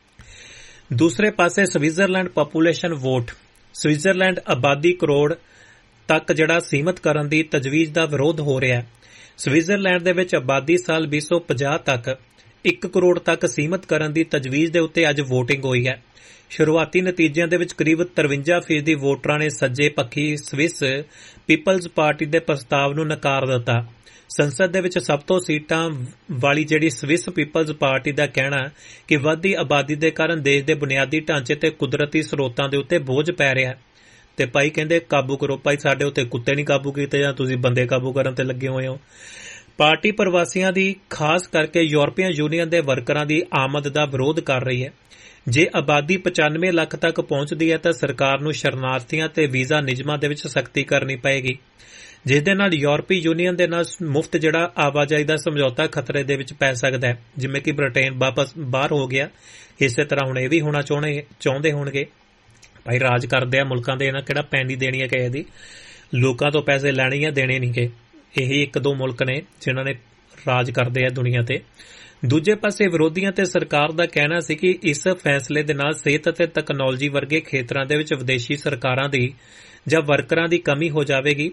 ਦੂਸਰੇ ਪਾਸੇ ਸਵਿਟਜ਼ਰਲੈਂਡ ਪਾਪੂਲੇਸ਼ਨ ਵੋਟ, ਸਵਿਟਜ਼ਰਲੈਂਡ ਆਬਾਦੀ ਕਰੋੜ ਤੱਕ ਜਿਹੜਾ ਸੀਮਤ ਕਰਨ ਦੀ ਤਜਵੀਜ਼ ਦਾ ਵਿਰੋਧ ਹੋ ਰਿਹਾ ਹੈ। ਸਵਿਟਜ਼ਰਲੈਂਡ ਦੇ ਵਿੱਚ ਆਬਾਦੀ ਸਾਲ ਵੀਹ ਸੌ ਪੰਜਾਹ ਤੱਕ ਇੱਕ ਕਰੋੜ ਤੱਕ ਸੀਮਤ ਕਰਨ ਦੀ ਤਜਵੀਜ਼ ਦੇ ਉੱਤੇ ਅੱਜ ਵੋਟਿੰਗ ਹੋਈ ਹੈ। ਸ਼ੁਰੂਆਤੀ ਨਤੀਜਿਆਂ ਦੇ ਵਿੱਚ ਕਰੀਬ ਤਰਵੰਜਾ ਫੀਸਦੀ ਵੋਟਰਾਂ ਨੇ ਸੱਜੇ ਪੱਖੀ ਸਵਿਸ ਪੀਪਲਜ਼ ਪਾਰਟੀ ਦੇ ਪ੍ਰਸਤਾਵ ਨੂੰ ਨਕਾਰ ਦਿੱਤਾ। ਸੰਸਦ ਦੇ ਵਿੱਚ ਸਭ ਤੋਂ ਸੀਟਾਂ ਵਾਲੀ ਜਿਹੜੀ ਸਵਿਸ ਪੀਪਲਜ਼ ਪਾਰਟੀ ਦਾ ਕਹਿਣਾ ਕਿ ਵੱਧਦੀ ਆਬਾਦੀ ਦੇ ਕਾਰਨ ਦੇਸ਼ ਦੇ ਬੁਨਿਆਦੀ ਢਾਂਚੇ ਤੇ ਕੁਦਰਤੀ ਸਰੋਤਾਂ ਦੇ ਉੱਤੇ ਬੋਝ ਪੈ ਰਿਹਾ ਹੈ ਤੇ ਭਾਈ ਕਹਿੰਦੇ ਕਾਬੂ ਕਰੋ, ਭਾਈ ਸਾਡੇ ਉੱਤੇ ਕੁੱਤੇ ਨਹੀਂ ਕਾਬੂ ਕੀਤੇ ਜਾਂ ਤੁਸੀਂ ਬੰਦੇ ਕਾਬੂ ਕਰਨ ਤੇ ਲੱਗੇ ਹੋਏ ਹੋ। ਪਾਰਟੀ ਪ੍ਰਵਾਸੀਆਂ ਦੀ, ਖਾਸ ਕਰਕੇ ਯੂਰਪੀਅਨ ਯੂਨੀਅਨ ਦੇ ਵਰਕਰਾਂ ਦੀ ਆਮਦ ਦਾ ਵਿਰੋਧ ਕਰ ਰਹੀ ਹੈ। ਜੇ ਆਬਾਦੀ ਪਚਾਨਵੇਂ ਲੱਖ ਤੱਕ ਪਹੁੰਚਦੀ ਹੈ ਤਾਂ ਸਰਕਾਰ ਨੂੰ ਸ਼ਰਨਾਰਥੀਆਂ ਤੇ ਵੀਜ਼ਾ ਨਿਯਮਾਂ ਦੇ ਵਿੱਚ ਸਖਤੀ ਕਰਨੀ ਪਏਗੀ, ਜਿਸ ਦੇ ਨਾਲ ਯੂਰਪੀ ਯੂਨੀਅਨ ਦੇ ਨਾਲ ਮੁਫਤ ਜਿਹੜਾ ਆਵਾਜਾਈ ਦਾ ਸਮਝੌਤਾ ਖਤਰੇ ਦੇ ਵਿੱਚ ਪੈ ਸਕਦਾ ਹੈ। ਜਿਵੇਂ ਕਿ ਬ੍ਰਿਟੇਨ ਵਾਪਸ ਬਾਹਰ ਹੋ ਗਿਆ, ਇਸੇ ਤਰ੍ਹਾਂ ਹੁਣ ਇਹ ਵੀ ਹੋਣਾ ਚਾਹੁੰਦੇ ਚਾਹੁੰਦੇ ਹੋਣਗੇ। ਭਾਈ ਰਾਜ ਕਰਦੇ ਆ ਮੁਲਕਾਂ ਦੇ, ਇਹਨਾਂ ਕਿਹੜਾ ਪੈਂਦੀ ਦੇਣੀ ਹੈ ਕਿਸੇ ਦੀ, ਲੋਕਾਂ ਤੋਂ ਪੈਸੇ ਲੈਣੇ ਜਾਂ ਦੇਣੇ ਨਹੀਂ ਗੇ। ਇਹੀ ਇੱਕ ਦੋ ਮੁਲਕ ਨੇ ਜਿਨ੍ਹਾਂ ਨੇ ਰਾਜ ਕਰਦੇ ਆ ਦੁਨੀਆ ਤੇ। ਦੂਜੇ ਪਾਸੇ ਵਿਰੋਧੀਆਂ ਤੇ ਸਰਕਾਰ ਦਾ ਕਹਿਣਾ ਸੀ ਕਿ ਇਸ ਫੈਸਲੇ ਦੇ ਨਾਲ ਸਿਹਤ ਅਤੇ ਤਕਨਾਲੋਜੀ ਵਰਗੇ ਖੇਤਰਾਂ ਦੇ ਵਿੱਚ ਵਿਦੇਸ਼ੀ ਸਰਕਾਰਾਂ ਦੀ ਜਾਂ ਵਰਕਰਾਂ ਦੀ ਕਮੀ ਹੋ ਜਾਵੇਗੀ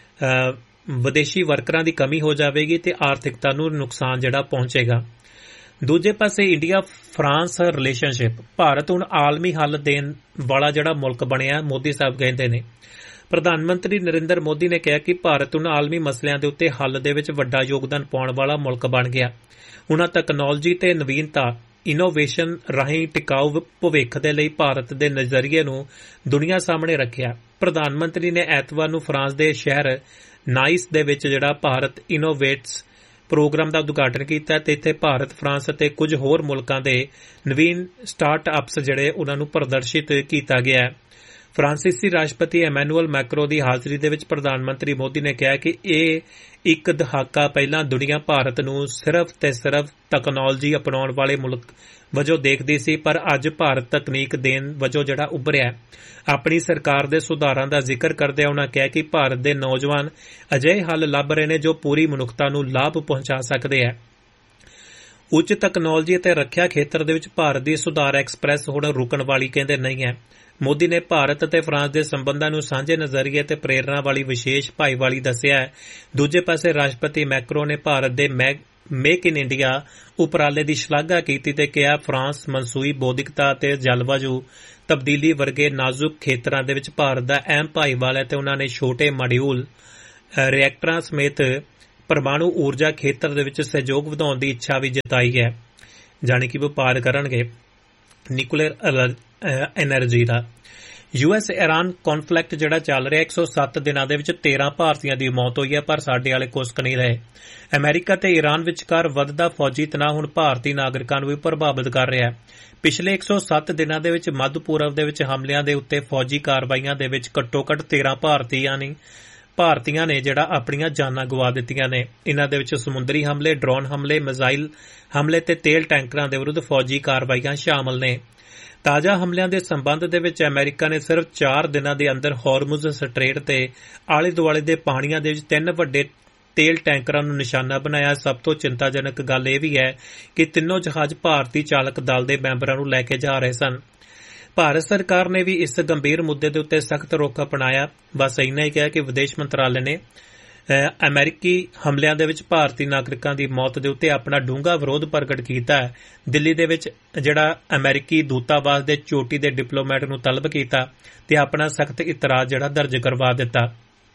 ਵਿਦੇਸ਼ੀ ਵਰਕਰਾਂ ਦੀ ਕਮੀ ਹੋ ਜਾਵੇਗੀ ਤੇ ਆਰਥਿਕਤਾ ਨੂੰ ਨੁਕਸਾਨ ਜਿਹੜਾ ਪਹੁੰਚੇਗਾ। ਦੂਜੇ ਪਾਸੇ ਇੰਡੀਆ ਫਰਾਂਸ ਰਿਲੇਸ਼ਨਸ਼ਿਪ, ਭਾਰਤ ਹੁਣ ਆਲਮੀ ਹੱਲ ਦੇਣ ਵਾਲਾ ਜਿਹੜਾ ਮੁਲਕ ਬਣਿਆ, ਮੋਦੀ ਸਾਹਿਬ ਕਹਿੰਦੇ ਨੇ। ਪ੍ਰਧਾਨ ਮੰਤਰੀ ਨਰਿੰਦਰ ਮੋਦੀ ਨੇ ਕਿਹਾ ਕਿ ਭਾਰਤ ਹੁਣ ਆਲਮੀ ਮਸਲਿਆਂ ਦੇ ਉੱਤੇ ਹੱਲ ਦੇ ਵਿੱਚ ਵੱਡਾ ਯੋਗਦਾਨ ਪਾਉਣ ਵਾਲਾ ਮੁਲਕ ਬਣ ਗਿਆ। ਉਨ੍ਹਾਂ ਤਕਨਾਲੋਜੀ ਤੇ ਨਵੀਨਤਾ, ਇਨੋਵੇਸ਼ਨ ਰਾਹੀਂ ਟਿਕਾਊ ਭਵਿੱਖ ਦੇ ਲਈ ਭਾਰਤ ਦੇ ਨਜ਼ਰੀਏ ਨੂੰ ਦੁਨੀਆ ਸਾਹਮਣੇ ਰੱਖਿਆ। ਪ੍ਰਧਾਨ ਮੰਤਰੀ ਨੇ ਐਤਵਾਰ ਨੂੰ ਫਰਾਂਸ ਦੇ ਸ਼ਹਿਰ ਨਾਈਸ ਦੇ ਵਿੱਚ ਜਿਹੜਾ ਭਾਰਤ ਇਨੋਵੇਟਸ ਪ੍ਰੋਗਰਾਮ ਦਾ ਉਦਘਾਟਨ ਕੀਤਾ ਤੇ ਇੱਥੇ ਭਾਰਤ, ਫਰਾਂਸ ਅਤੇ ਕੁਝ ਹੋਰ ਮੁਲਕਾਂ ਦੇ ਨਵੀਨ ਸਟਾਰਟ-ਅਪਸ ਜਿਹੜੇ ਉਹਨਾਂ ਨੂੰ ਪ੍ਰਦਰਸ਼ਿਤ ਕੀਤਾ ਗਿਆ। ਫਰਾਂਸੀਸੀ ਰਾਸ਼ਟਰਪਤੀ ਐਮੈਨੂਅਲ ਮੈਕਰੋ ਦੀ ਹਾਜ਼ਰੀ ਦੇ ਵਿੱਚ ਪ੍ਰਧਾਨ ਮੰਤਰੀ ਮੋਦੀ ਨੇ ਕਿਹਾ ਕਿ ਇਹ ਇੱਕ ਦਹਾਕਾ ਪਹਿਲਾਂ ਦੁਨੀਆ ਭਾਰਤ ਨੂੰ ਸਿਰਫ ਤੇ ਸਿਰਫ ਤਕਨਾਲੋਜੀ ਅਪਣਾਉਣ ਵਾਲੇ ਮੁਲਕ ਵਜੋਂ ਦੇਖਦੀ ਸੀ, ਪਰ ਅੱਜ ਭਾਰਤ ਤਕਨੀਕ ਦੇਣ ਵਜੋਂ ਜਿਹੜਾ ਉੱਭਰਿਆ। ਆਪਣੀ ਸਰਕਾਰ ਦੇ ਸੁਧਾਰਾਂ ਦਾ ਜ਼ਿਕਰ ਕਰਦਿਆਂ ਉਨ੍ਹਾਂ ਕਿਹਾ ਕਿ ਭਾਰਤ ਦੇ ਨੌਜਵਾਨ ਅਜਿਹੇ ਹੱਲ ਲੱਭ ਰਹੇ ਨੇ ਜੋ ਪੂਰੀ ਮਨੁੱਖਤਾ ਨੂੰ ਲਾਭ ਪਹੁੰਚਾ ਸਕਦੇ ਹੈ। ਉੱਚ ਤਕਨਾਲੋਜੀ ਅਤੇ ਰੱਖਿਆ ਖੇਤਰ ਦੇ ਵਿੱਚ ਭਾਰਤ ਦੀ ਸੁਧਾਰ ਐਕਸਪ੍ਰੈਸ ਹੁਣ ਰੁਕਣ ਵਾਲੀ ਕਹਿੰਦੇ ਨਹੀਂ ਹੈ। ਮੋਦੀ ਨੇ ਭਾਰਤ ਅਤੇ ਫਰਾਂਸ ਦੇ ਸੰਬੰਧਾਂ ਨੂੰ ਸਾਂਝੇ ਨਜ਼ਰੀਏ ਤੇ ਪ੍ਰੇਰਨਾ ਵਾਲੀ ਵਿਸ਼ੇਸ਼ ਭਾਈਵਾਲੀ ਦੱਸਿਆ ਹੈ। ਦੂਜੇ ਪਾਸੇ ਰਾਸ਼ਟਰਪਤੀ ਮੈਕਰੋ ਨੇ ਭਾਰਤ ਦੇ ਮੇਕ ਇਨ ਇੰਡੀਆ ਉਪਰਾਲੇ ਦੀ ਸ਼ਲਾਘਾ ਕੀਤੀ ਤੇ ਕਿਹਾ ਫਰਾਂਸ ਮਨਸੂਈ ਬੌਧਿਕਤਾ ਅਤੇ ਜਲਵਾਯੂ ਤਬਦੀਲੀ ਵਰਗੇ ਨਾਜ਼ੁਕ ਖੇਤਰਾਂ ਦੇ ਵਿੱਚ ਭਾਰਤ ਦਾ ਅਹਿਮ ਭਾਈਵਾਲ ਹੈ ਤੇ ਉਹਨਾਂ ਨੇ ਛੋਟੇ ਮਾਡਿਊਲ ਰਿਐਕਟਰਾਂ ਸਮੇਤ ਪਰਮਾਣੂ ਊਰਜਾ ਖੇਤਰ ਦੇ ਵਿੱਚ ਸਹਿਯੋਗ ਵਧਾਉਣ ਦੀ ਇੱਛਾ ਵੀ ਜਤਾਈ ਹੈ, ਜਾਣੀ ਕਿ ਵਪਾਰ ਕਰਨਗੇ ਨਿਊਕਲੀਅਰ ਐਨਰਜੀ ਦਾ। ਯੂ ਐਸ ਇਰਾਨ ਕੌਨਫਲਿਕਟ ਜਿਹੜਾ ਚੱਲ ਰਿਹਾ ਇੱਕ ਸੌ ਸੱਤ ਦਿਨਾਂ ਦੇ ਵਿੱਚ ਤੇਰਾਂ ਭਾਰਤੀਆਂ ਦੀ ਮੌਤ ਹੋਈ ਹੈ, ਪਰ ਸਾਡੇ ਵਾਲੇ ਕੁਸਕ ਨਹੀਂ ਰਹੇ। ਅਮਰੀਕਾ ਤੇ ਈਰਾਨ ਵਿਚਕਾਰ ਵੱਧਦਾ ਫੌਜੀ ਤਣਾਅ ਹੁਣ ਭਾਰਤੀ ਨਾਗਰਿਕਾਂ ਨੂੰ ਵੀ ਪ੍ਰਭਾਵਿਤ ਕਰ ਰਿਹਾ ਹੈ। ਪਿਛਲੇ ਇੱਕ ਸੌ ਸੱਤ ਦਿਨਾਂ ਦੇ ਵਿੱਚ ਮੱਧ ਪੂਰਬ ਦੇ ਵਿੱਚ ਹਮਲਿਆਂ ਦੇ ਉੱਤੇ ਫੌਜੀ ਕਾਰਵਾਈਆਂ ਦੇ ਵਿੱਚ ਘੱਟੋ ਘੱਟ ਤੇਰਾਂ ਭਾਰਤੀਆਂ ਨੇ ਭਾਰਤੀਆਂ ਨੇ ਜਿਹੜਾ ਆਪਣੀਆਂ ਜਾਨਾਂ ਗਵਾ ਦਿੱਤੀਆਂ ਨੇ। ਇਨ੍ਹਾਂ ਦੇ ਵਿੱਚ ਸਮੁੰਦਰੀ ਹਮਲੇ, ਡਰੋਨ ਹਮਲੇ, ਮਿਜ਼ਾਈਲ ਹਮਲੇ ਤੇ ਤੇਲ ਟੈਂਕਰਾਂ ਦੇ ਵਿਰੁੱਧ ਫੌਜੀ ਕਾਰਵਾਈਆਂ ਸ਼ਾਮਲ ਨੇ। ਤਾਜ਼ਾ ਹਮਲਿਆਂ ਦੇ ਸੰਬੰਧ ਦੇ ਵਿੱਚ ਅਮਰੀਕਾ ਨੇ ਸਿਰਫ ਚਾਰ ਦਿਨਾਂ ਦੇ ਅੰਦਰ ਹਾਰਮੁਜ਼ ਸਟ੍ਰੇਟ ਤੇ ਆਲੇ ਦੁਆਲੇ ਦੇ ਪਾਣੀਆਂ ਦੇ ਵਿੱਚ ਤਿੰਨ ਵੱਡੇ ਤੇਲ ਟੈਂਕਰਾਂ ਨੂੰ ਨਿਸ਼ਾਨਾ ਬਣਾਇਆ। ਸਭ ਤੋਂ ਚਿੰਤਾਜਨਕ ਗੱਲ ਇਹ ਵੀ ਹੈ ਕਿ ਤਿੰਨੋਂ ਜਹਾਜ਼ ਭਾਰਤੀ ਚਾਲਕ ਦਲ ਦੇ ਮੈਂਬਰਾਂ ਨੂੰ ਲੈ ਕੇ ਜਾ ਰਹੇ ਸਨ। ਭਾਰਤ ਸਰਕਾਰ ਨੇ ਵੀ ਇਸ ਗੰਭੀਰ ਮੁੱਦੇ ਦੇ ਉੱਤੇ ਸਖਤ ਰੁਖ ਅਪਣਾਇਆ। ਬਸ ਇੰਨਾ ਹੀ ਕਿਹਾ ਕਿ ਵਿਦੇਸ਼ ਮੰਤਰਾਲੇ ਨੇ ਅਮਰੀਕੀ ਹਮਲਿਆਂ ਦੇ ਵਿੱਚ ਭਾਰਤੀ ਨਾਗਰਿਕਾਂ ਦੀ ਮੌਤ ਦੇ ਉੱਤੇ ਆਪਣਾ ਡੂੰਘਾ ਵਿਰੋਧ ਪ੍ਰਗਟ ਕੀਤਾ ਹੈ। ਦਿੱਲੀ ਦੇ ਵਿੱਚ ਜਿਹੜਾ ਅਮਰੀਕੀ ਦੂਤਾਵਾਸ ਦੇ ਚੋਟੀ ਦੇ ਡਿਪਲੋਮੈਟ ਨੂੰ ਤਲਬ ਕੀਤਾ ਤੇ ਆਪਣਾ ਸਖਤ ਇਤਰਾਜ਼ ਜਿਹੜਾ ਦਰਜ ਕਰਵਾ ਦਿੱਤਾ।